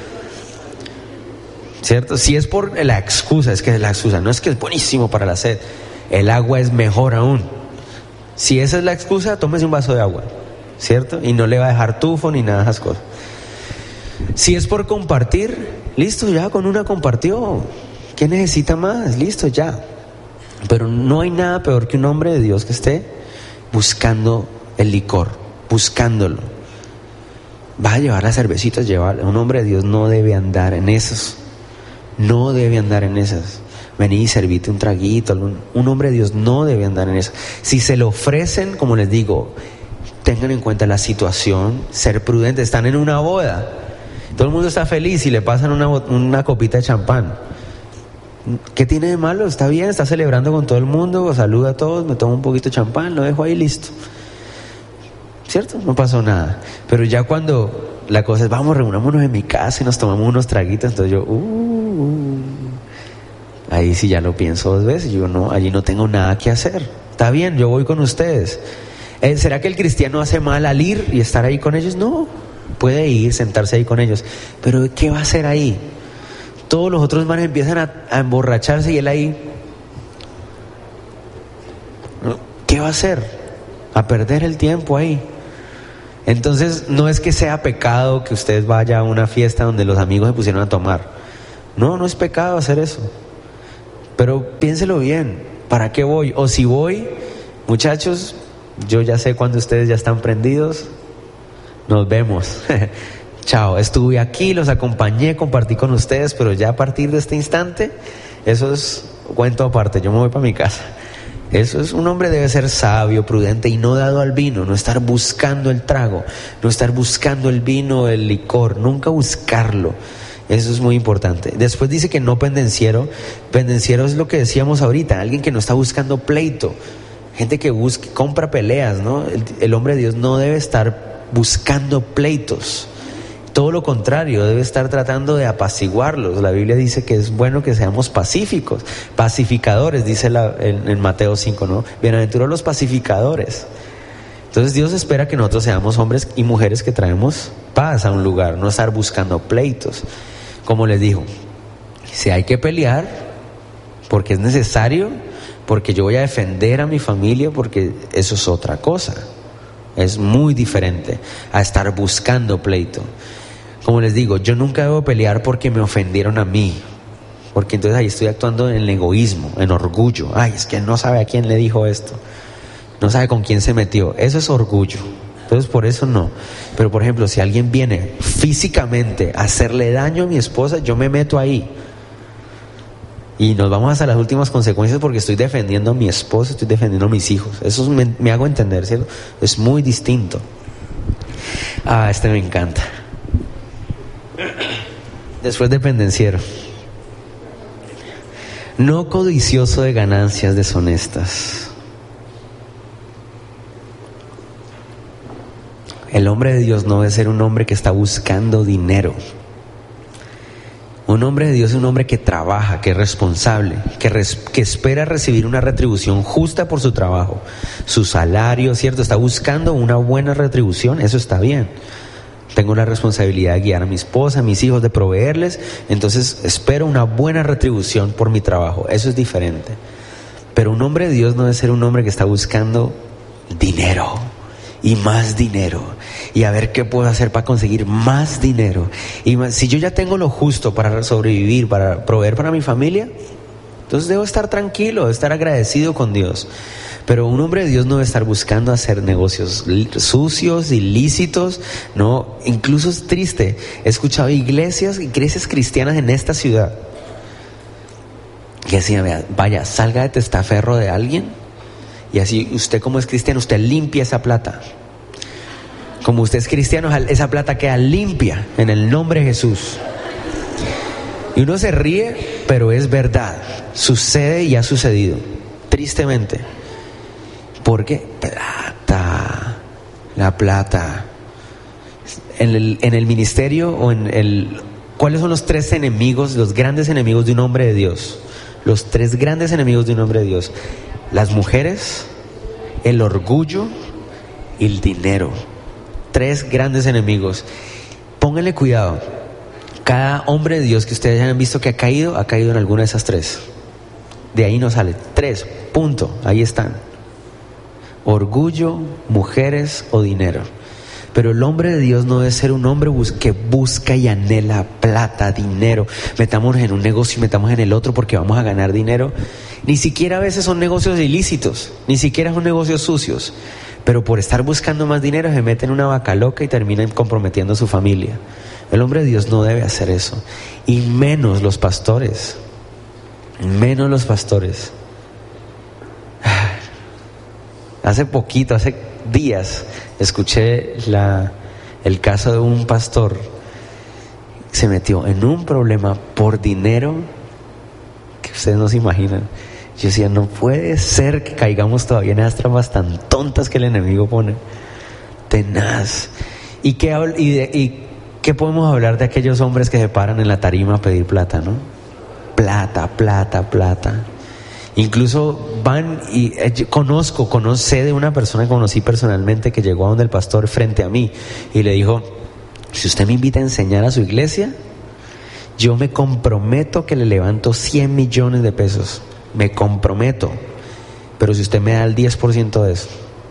¿cierto? Si es por la excusa, es que la excusa no es que es buenísimo para la sed, el agua es mejor aún. Si esa es la excusa, tómese un vaso de agua, ¿cierto? Y no le va a dejar tufo ni nada de esas cosas. Si es por compartir, listo, ya con una compartió. ¿Qué necesita más? Listo, ya. Pero no hay nada peor que un hombre de Dios que esté buscando el licor, buscándolo. Va a llevar las cervecitas, un hombre de Dios no debe andar en esas. No debe andar en esas. Vení y servite un traguito. Un hombre de Dios no debe andar en esas. Si se lo ofrecen, como les digo, tengan en cuenta la situación, ser prudentes. Están en una boda, todo el mundo está feliz y le pasan una copita de champán. ¿Qué tiene de malo? Está bien, está celebrando con todo el mundo, saluda a todos, me tomo un poquito de champán, lo dejo ahí, listo, ¿cierto? No pasó nada. Pero ya cuando la cosa es, vamos, reunámonos en mi casa y nos tomamos unos traguitos, entonces yo, ahí sí ya lo pienso dos veces. Yo no, allí no tengo nada que hacer. está bien, yo voy con ustedes. ¿Será que el cristiano hace mal al ir y estar ahí con ellos? No, puede ir, sentarse ahí con ellos, pero ¿qué va a hacer ahí? Todos los otros manes empiezan a emborracharse y él ahí, ¿qué va a hacer? A perder el tiempo ahí. Entonces no es que sea pecado que usted vaya a una fiesta donde los amigos se pusieron a tomar. No, no es pecado hacer eso. Pero piénselo bien, ¿para qué voy? O si voy, muchachos, yo ya sé cuando ustedes ya están prendidos, nos vemos. Chao, estuve aquí, los acompañé, compartí con ustedes, pero ya a partir de este instante, eso es cuento aparte, yo me voy para mi casa. Eso es, un hombre debe ser sabio, prudente y no dado al vino, no estar buscando el trago, no estar buscando el vino, el licor, nunca buscarlo. Eso es muy importante. Después dice que no pendenciero. Pendenciero es lo que decíamos ahorita, alguien que no está buscando pleito, gente que compra peleas, ¿no? El hombre de Dios no debe estar buscando pleitos. Todo lo contrario, debe estar tratando de apaciguarlos. La Biblia dice que es bueno que seamos pacíficos, pacificadores, dice en Mateo 5, ¿no? Bienaventurados los pacificadores. Entonces Dios espera que nosotros seamos hombres y mujeres que traemos paz a un lugar, no estar buscando pleitos. Como les digo, si hay que pelear, porque es necesario, porque yo voy a defender a mi familia, porque eso es otra cosa. Es muy diferente a estar buscando pleito. Como les digo, yo nunca debo pelear porque me ofendieron a mí, porque entonces ahí estoy actuando en el egoísmo, en orgullo. Ay, es que él no sabe a quién le dijo esto, no sabe con quién se metió. Eso es orgullo. Entonces por eso no. Pero por ejemplo, si alguien viene físicamente a hacerle daño a mi esposa, yo me meto ahí y nos vamos hasta las últimas consecuencias, porque estoy defendiendo a mi esposa, estoy defendiendo a mis hijos. Eso me hago entender, ¿cierto? Es muy distinto. Este me encanta. Después de pendenciero. No codicioso de ganancias deshonestas. El hombre de Dios no debe ser un hombre que está buscando dinero. Un hombre de Dios es un hombre que trabaja, que es responsable, que espera recibir una retribución justa por su trabajo, su salario, ¿cierto? Está buscando una buena retribución, eso está bien. Tengo la responsabilidad de guiar a mi esposa, a mis hijos, de proveerles, entonces espero una buena retribución por mi trabajo, eso es diferente. Pero un hombre de Dios no debe ser un hombre que está buscando dinero y más dinero, y a ver qué puedo hacer para conseguir más dinero. Y más, si yo ya tengo lo justo para sobrevivir, para proveer para mi familia, entonces debo estar tranquilo, debo estar agradecido con Dios. Pero un hombre de Dios no debe estar buscando hacer negocios sucios, ilícitos, no. Incluso es triste, he escuchado iglesias cristianas en esta ciudad que decían, vaya, salga de testaferro de alguien, y así usted, como es cristiano, usted limpia esa plata. Como usted es cristiano, esa plata queda limpia en el nombre de Jesús. Y uno se ríe, pero es verdad, sucede y ha sucedido, tristemente. Porque la plata, en el ministerio o ¿cuáles son los tres enemigos, los grandes enemigos de un hombre de Dios? Los tres grandes enemigos de un hombre de Dios: las mujeres, el orgullo y el dinero. Tres grandes enemigos. Pónganle cuidado. Cada hombre de Dios que ustedes hayan visto que ha caído en alguna de esas tres. De ahí no sale. 3, punto, ahí están. Orgullo, mujeres o dinero. Pero el hombre de Dios no debe ser un hombre que busca y anhela plata, dinero. Metámonos en un negocio y metamos en el otro porque vamos a ganar dinero. Ni siquiera a veces son negocios ilícitos, ni siquiera son negocios sucios. Pero por estar buscando más dinero se meten en una vaca loca y terminan comprometiendo a su familia. El hombre de Dios no debe hacer eso. Y menos los pastores. Menos los pastores. Hace días, escuché el caso de un pastor que se metió en un problema por dinero que ustedes no se imaginan. Yo decía, no puede ser que caigamos todavía en esas trampas tan tontas que el enemigo pone. Tenaz. ¿Y qué podemos hablar de aquellos hombres que se paran en la tarima a pedir plata, no? Plata, plata, plata. Incluso van y sé de una persona que conocí personalmente que llegó a donde el pastor frente a mí y le dijo: si usted me invita a enseñar a su iglesia, yo me comprometo que le levanto 100 millones de pesos. Me comprometo. Pero si usted me da el 10% de eso.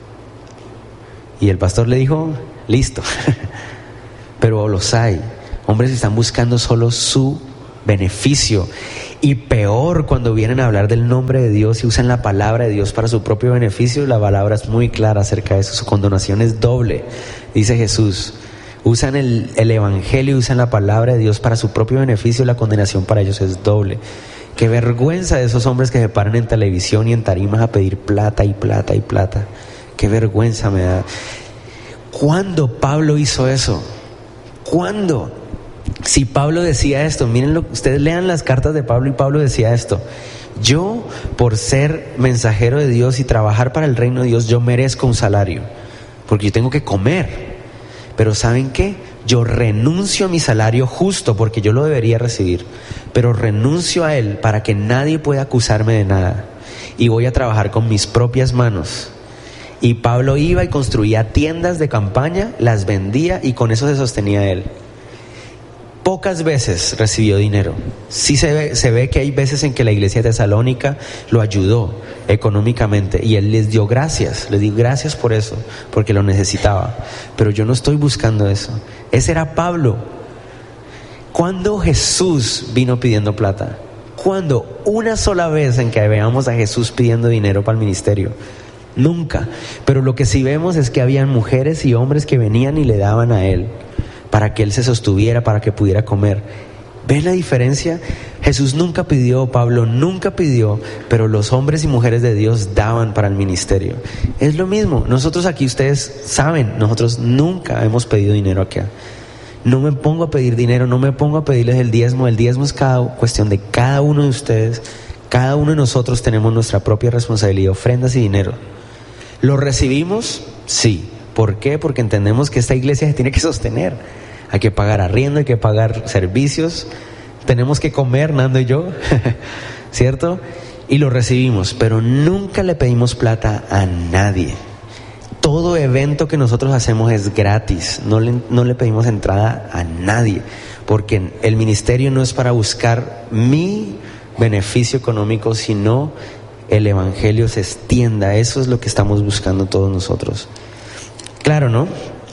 Y el pastor le dijo: listo. Pero los hay. Hombres que están buscando solo su beneficio. Y peor cuando vienen a hablar del nombre de Dios y usan la palabra de Dios para su propio beneficio. La palabra es muy clara acerca de eso. Su condonación es doble, dice Jesús. Usan el evangelio, usan la palabra de Dios para su propio beneficio. La condenación para ellos es doble. Qué vergüenza de esos hombres que se paran en televisión y en tarimas a pedir plata y plata y plata. Qué vergüenza me da. ¿Cuándo Pablo hizo eso? ¿Cuándo? Si Pablo decía esto, miren, ustedes lean las cartas de Pablo y Pablo decía esto: yo, por ser mensajero de Dios y trabajar para el reino de Dios, yo merezco un salario, porque yo tengo que comer. Pero ¿saben qué? Yo renuncio a mi salario justo, porque yo lo debería recibir, pero renuncio a él para que nadie pueda acusarme de nada, y voy a trabajar con mis propias manos. Y Pablo iba y construía tiendas de campaña, las vendía y con eso se sostenía él. Pocas veces recibió dinero. Sí se ve que hay veces en que la iglesia de Tesalónica lo ayudó económicamente y él les dio gracias, les dio gracias por eso, porque lo necesitaba. Pero yo no estoy buscando eso. Ese era Pablo. ¿Cuándo Jesús vino pidiendo plata? ¿Cuándo? Una sola vez en que veamos a Jesús pidiendo dinero para el ministerio. Nunca. Pero lo que sí vemos es que habían mujeres y hombres que venían y le daban a él para que él se sostuviera, para que pudiera comer. ¿Ven la diferencia? Jesús nunca pidió, Pablo nunca pidió, pero los hombres y mujeres de Dios daban para el ministerio. Es lo mismo. Nosotros aquí, ustedes saben, nosotros nunca hemos pedido dinero acá. No me pongo a pedir dinero, no me pongo a pedirles el diezmo. El diezmo es cuestión de cada uno de ustedes. Cada uno de nosotros tenemos nuestra propia responsabilidad, ofrendas y dinero. ¿Lo recibimos? Sí. ¿Por qué? Porque entendemos que esta iglesia se tiene que sostener. Hay que pagar arriendo, hay que pagar servicios, tenemos que comer, Nando y yo, ¿cierto? Y lo recibimos, pero nunca le pedimos plata a nadie. Todo evento que nosotros hacemos es gratis, no le pedimos entrada a nadie, porque el ministerio no es para buscar mi beneficio económico, sino el evangelio se extienda. Eso es lo que estamos buscando todos nosotros. Claro, ¿no?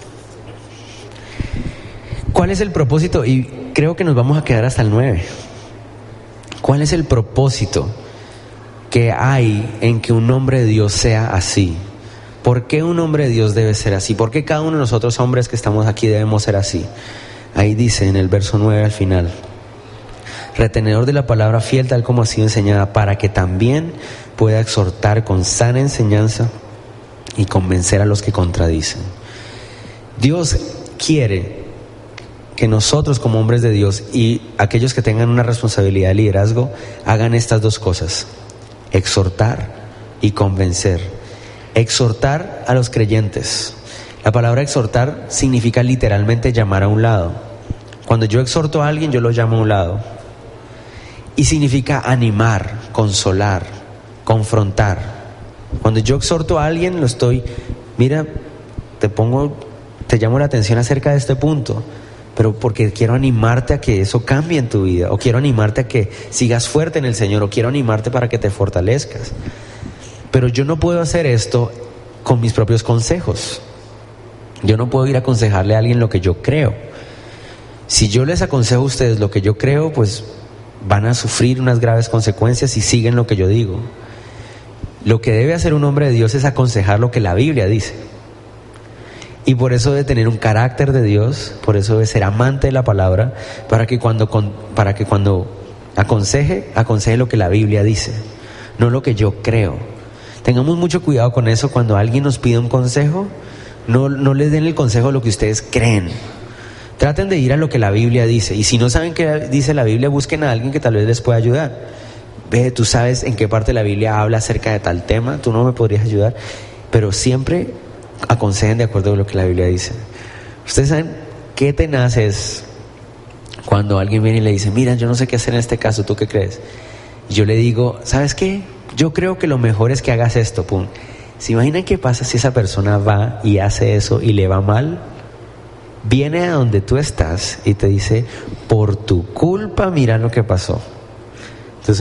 ¿Cuál es el propósito? Y creo que nos vamos a quedar hasta el 9. ¿Cuál es el propósito que hay en que un hombre de Dios sea así? ¿Por qué un hombre de Dios debe ser así? ¿Por qué cada uno de nosotros hombres que estamos aquí debemos ser así? Ahí dice en el verso 9 al final: retenedor de la palabra fiel tal como ha sido enseñada, para que también pueda exhortar con sana enseñanza y convencer a los que contradicen. Dios quiere que nosotros como hombres de Dios y aquellos que tengan una responsabilidad de liderazgo hagan estas dos cosas: exhortar y convencer. Exhortar a los creyentes. La palabra exhortar significa literalmente llamar a un lado. Cuando yo exhorto a alguien, yo lo llamo a un lado. Y significa animar, consolar, confrontar. Cuando yo exhorto a alguien, mira, te llamo la atención acerca de este punto, pero porque quiero animarte a que eso cambie en tu vida, o quiero animarte a que sigas fuerte en el Señor, o quiero animarte para que te fortalezcas. Pero yo no puedo hacer esto con mis propios consejos. Yo no puedo ir a aconsejarle a alguien lo que yo creo. Si yo les aconsejo a ustedes lo que yo creo, pues van a sufrir unas graves consecuencias si siguen lo que yo digo. Lo que debe hacer un hombre de Dios es aconsejar lo que la Biblia dice. Y por eso debe tener un carácter de Dios, por eso debe ser amante de la palabra, para que cuando aconseje lo que la Biblia dice, no lo que yo creo. Tengamos mucho cuidado con eso. Cuando alguien nos pide un consejo, no les den el consejo de lo que ustedes creen. Traten de ir a lo que la Biblia dice. Y si no saben qué dice la Biblia, busquen a alguien que tal vez les pueda ayudar. Ve, tú sabes en qué parte de la Biblia habla acerca de tal tema, tú no me podrías ayudar. Pero siempre aconsejen de acuerdo a lo que la Biblia dice. Ustedes saben qué tenaz es cuando alguien viene y le dice: mira, yo no sé qué hacer en este caso, ¿tú qué crees? Y yo le digo: ¿sabes qué? yo creo que lo mejor es que hagas esto, pum. ¿Se imaginan qué pasa si esa persona va y hace eso y le va mal? Viene a donde tú estás y te dice, por tu culpa mira lo que pasó. Entonces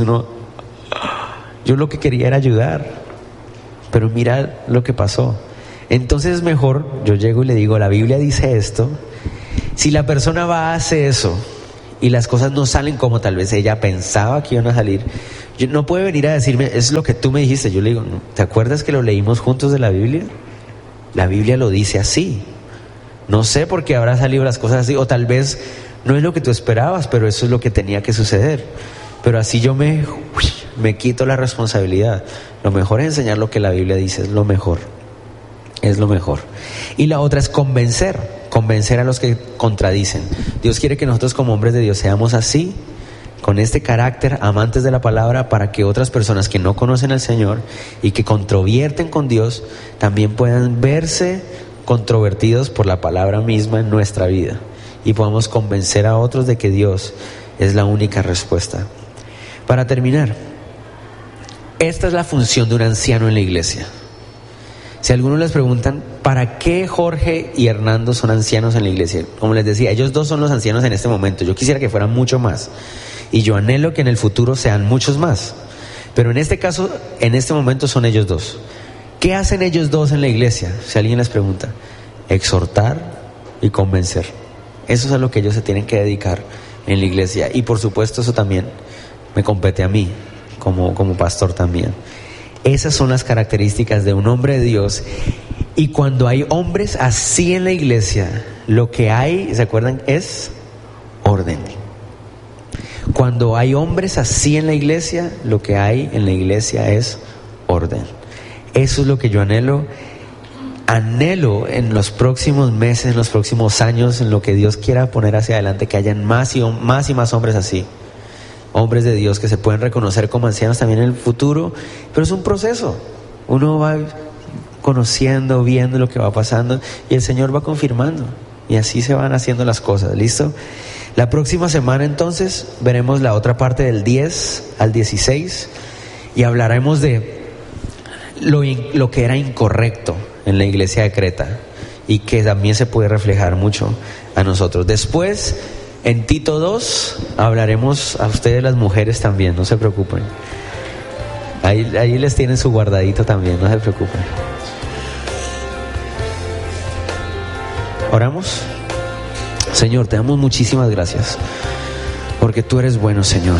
yo lo que quería era ayudar, pero mira lo que pasó. Entonces es mejor, yo llego y le digo, la Biblia dice esto. Si la persona va a hacer eso y las cosas no salen como tal vez ella pensaba que iban a salir, no puede venir a decirme, es lo que tú me dijiste. Yo le digo, ¿te acuerdas que lo leímos juntos de la Biblia? La Biblia lo dice así. No sé por qué habrá salido las cosas así, o tal vez no es lo que tú esperabas, pero eso es lo que tenía que suceder. Pero así yo me quito la responsabilidad. Lo mejor es enseñar lo que la Biblia dice, es lo mejor. Es lo mejor. Y la otra es convencer a los que contradicen. Dios quiere que nosotros como hombres de Dios seamos así, con este carácter, amantes de la palabra, para que otras personas que no conocen al Señor y que controvierten con Dios, también puedan verse controvertidos por la palabra misma en nuestra vida y podamos convencer a otros de que Dios es la única respuesta. Para terminar, esta es la función de un anciano en la iglesia. Si algunos les preguntan, ¿para qué Jorge y Hernando son ancianos en la iglesia? Como les decía, ellos dos son los ancianos en este momento. Yo quisiera que fueran mucho más. Y yo anhelo que en el futuro sean muchos más. Pero en este caso, en este momento son ellos dos. ¿Qué hacen ellos dos en la iglesia? Si alguien les pregunta, exhortar y convencer. Eso es a lo que ellos se tienen que dedicar en la iglesia. Y por supuesto eso también me compete a mí, como pastor también. Esas son las características de un hombre de Dios. Y cuando hay hombres así en la iglesia, lo que hay, ¿se acuerdan? Es orden. Cuando hay hombres así en la iglesia, lo que hay en la iglesia es orden. Eso es lo que yo anhelo en los próximos meses, en los próximos años, en lo que Dios quiera poner hacia adelante, que hayan más y más hombres así. Hombres de Dios que se pueden reconocer como ancianos también en el futuro, pero es un proceso. Uno va conociendo, viendo lo que va pasando y el Señor va confirmando y así se van haciendo las cosas. ¿Listo? La próxima semana entonces veremos la otra parte del 10 al 16 y hablaremos de lo que era incorrecto en la iglesia de Creta y que también se puede reflejar mucho a nosotros. Después, en Tito 2 hablaremos a ustedes las mujeres también, no se preocupen. Ahí les tienen su guardadito también, no se preocupen. ¿Oramos? Señor, te damos muchísimas gracias porque tú eres bueno, Señor.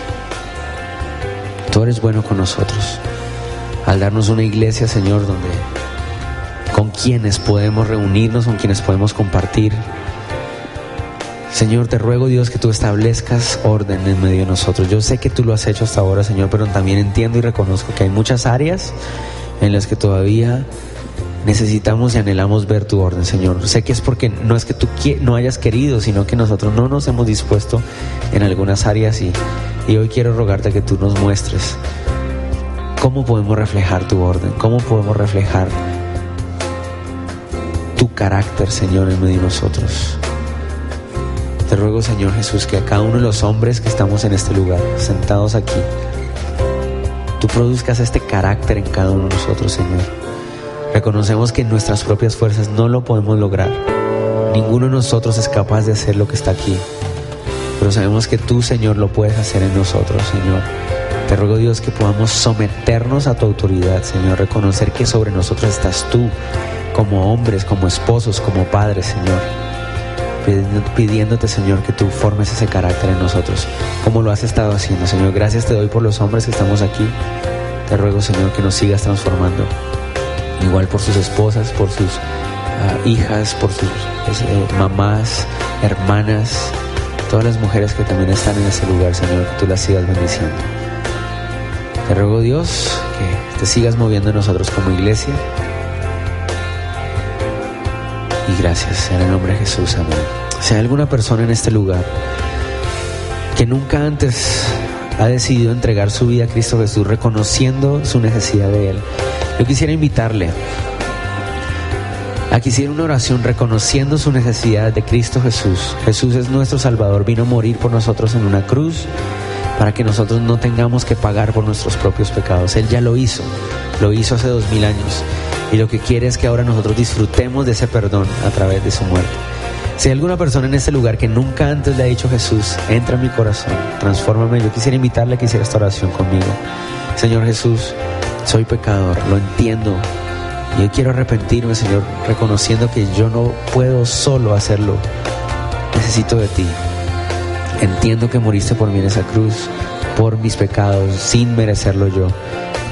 Tú eres bueno con nosotros al darnos una iglesia, Señor, con quienes podemos reunirnos, con quienes podemos compartir. Señor, te ruego, Dios, que tú establezcas orden en medio de nosotros. Yo sé que tú lo has hecho hasta ahora, Señor, pero también entiendo y reconozco que hay muchas áreas en las que todavía necesitamos y anhelamos ver tu orden, Señor. Sé que es porque no es que tú no hayas querido, sino que nosotros no nos hemos dispuesto en algunas áreas y hoy quiero rogarte que tú nos muestres cómo podemos reflejar tu orden, cómo podemos reflejar tu carácter, Señor, en medio de nosotros. Te ruego, Señor Jesús, que a cada uno de los hombres que estamos en este lugar, sentados aquí, tú produzcas este carácter en cada uno de nosotros, Señor. Reconocemos que en nuestras propias fuerzas no lo podemos lograr. Ninguno de nosotros es capaz de hacer lo que está aquí. Pero sabemos que tú, Señor, lo puedes hacer en nosotros, Señor. Te ruego, Dios, que podamos someternos a tu autoridad, Señor. Reconocer que sobre nosotros estás tú, como hombres, como esposos, como padres, Señor. Pidiéndote, Señor, que tú formes ese carácter en nosotros, como lo has estado haciendo, Señor. Gracias te doy por los hombres que estamos aquí. Te ruego, Señor, que nos sigas transformando. Igual por sus esposas, por sus hijas, por sus mamás, hermanas, todas las mujeres que también están en ese lugar, Señor, que tú las sigas bendiciendo. Te ruego, Dios, que te sigas moviendo en nosotros como iglesia. Y gracias, en el nombre de Jesús, amén. Si hay alguna persona en este lugar que nunca antes ha decidido entregar su vida a Cristo Jesús, reconociendo su necesidad de Él, yo quisiera invitarle a que hiciera una oración reconociendo su necesidad de Cristo Jesús. Jesús es nuestro Salvador, vino a morir por nosotros en una cruz, para que nosotros no tengamos que pagar por nuestros propios pecados. Él ya lo hizo hace 2000 años, y lo que quiere es que ahora nosotros disfrutemos de ese perdón a través de su muerte. Si hay alguna persona en este lugar que nunca antes le ha dicho: Jesús, entra en mi corazón, transfórmame, yo quisiera invitarle a que hiciera esta oración conmigo. Señor Jesús, soy pecador, lo entiendo, y hoy quiero arrepentirme, Señor, reconociendo que yo no puedo solo hacerlo, necesito de ti. Entiendo que moriste por mí en esa cruz, por mis pecados, sin merecerlo yo.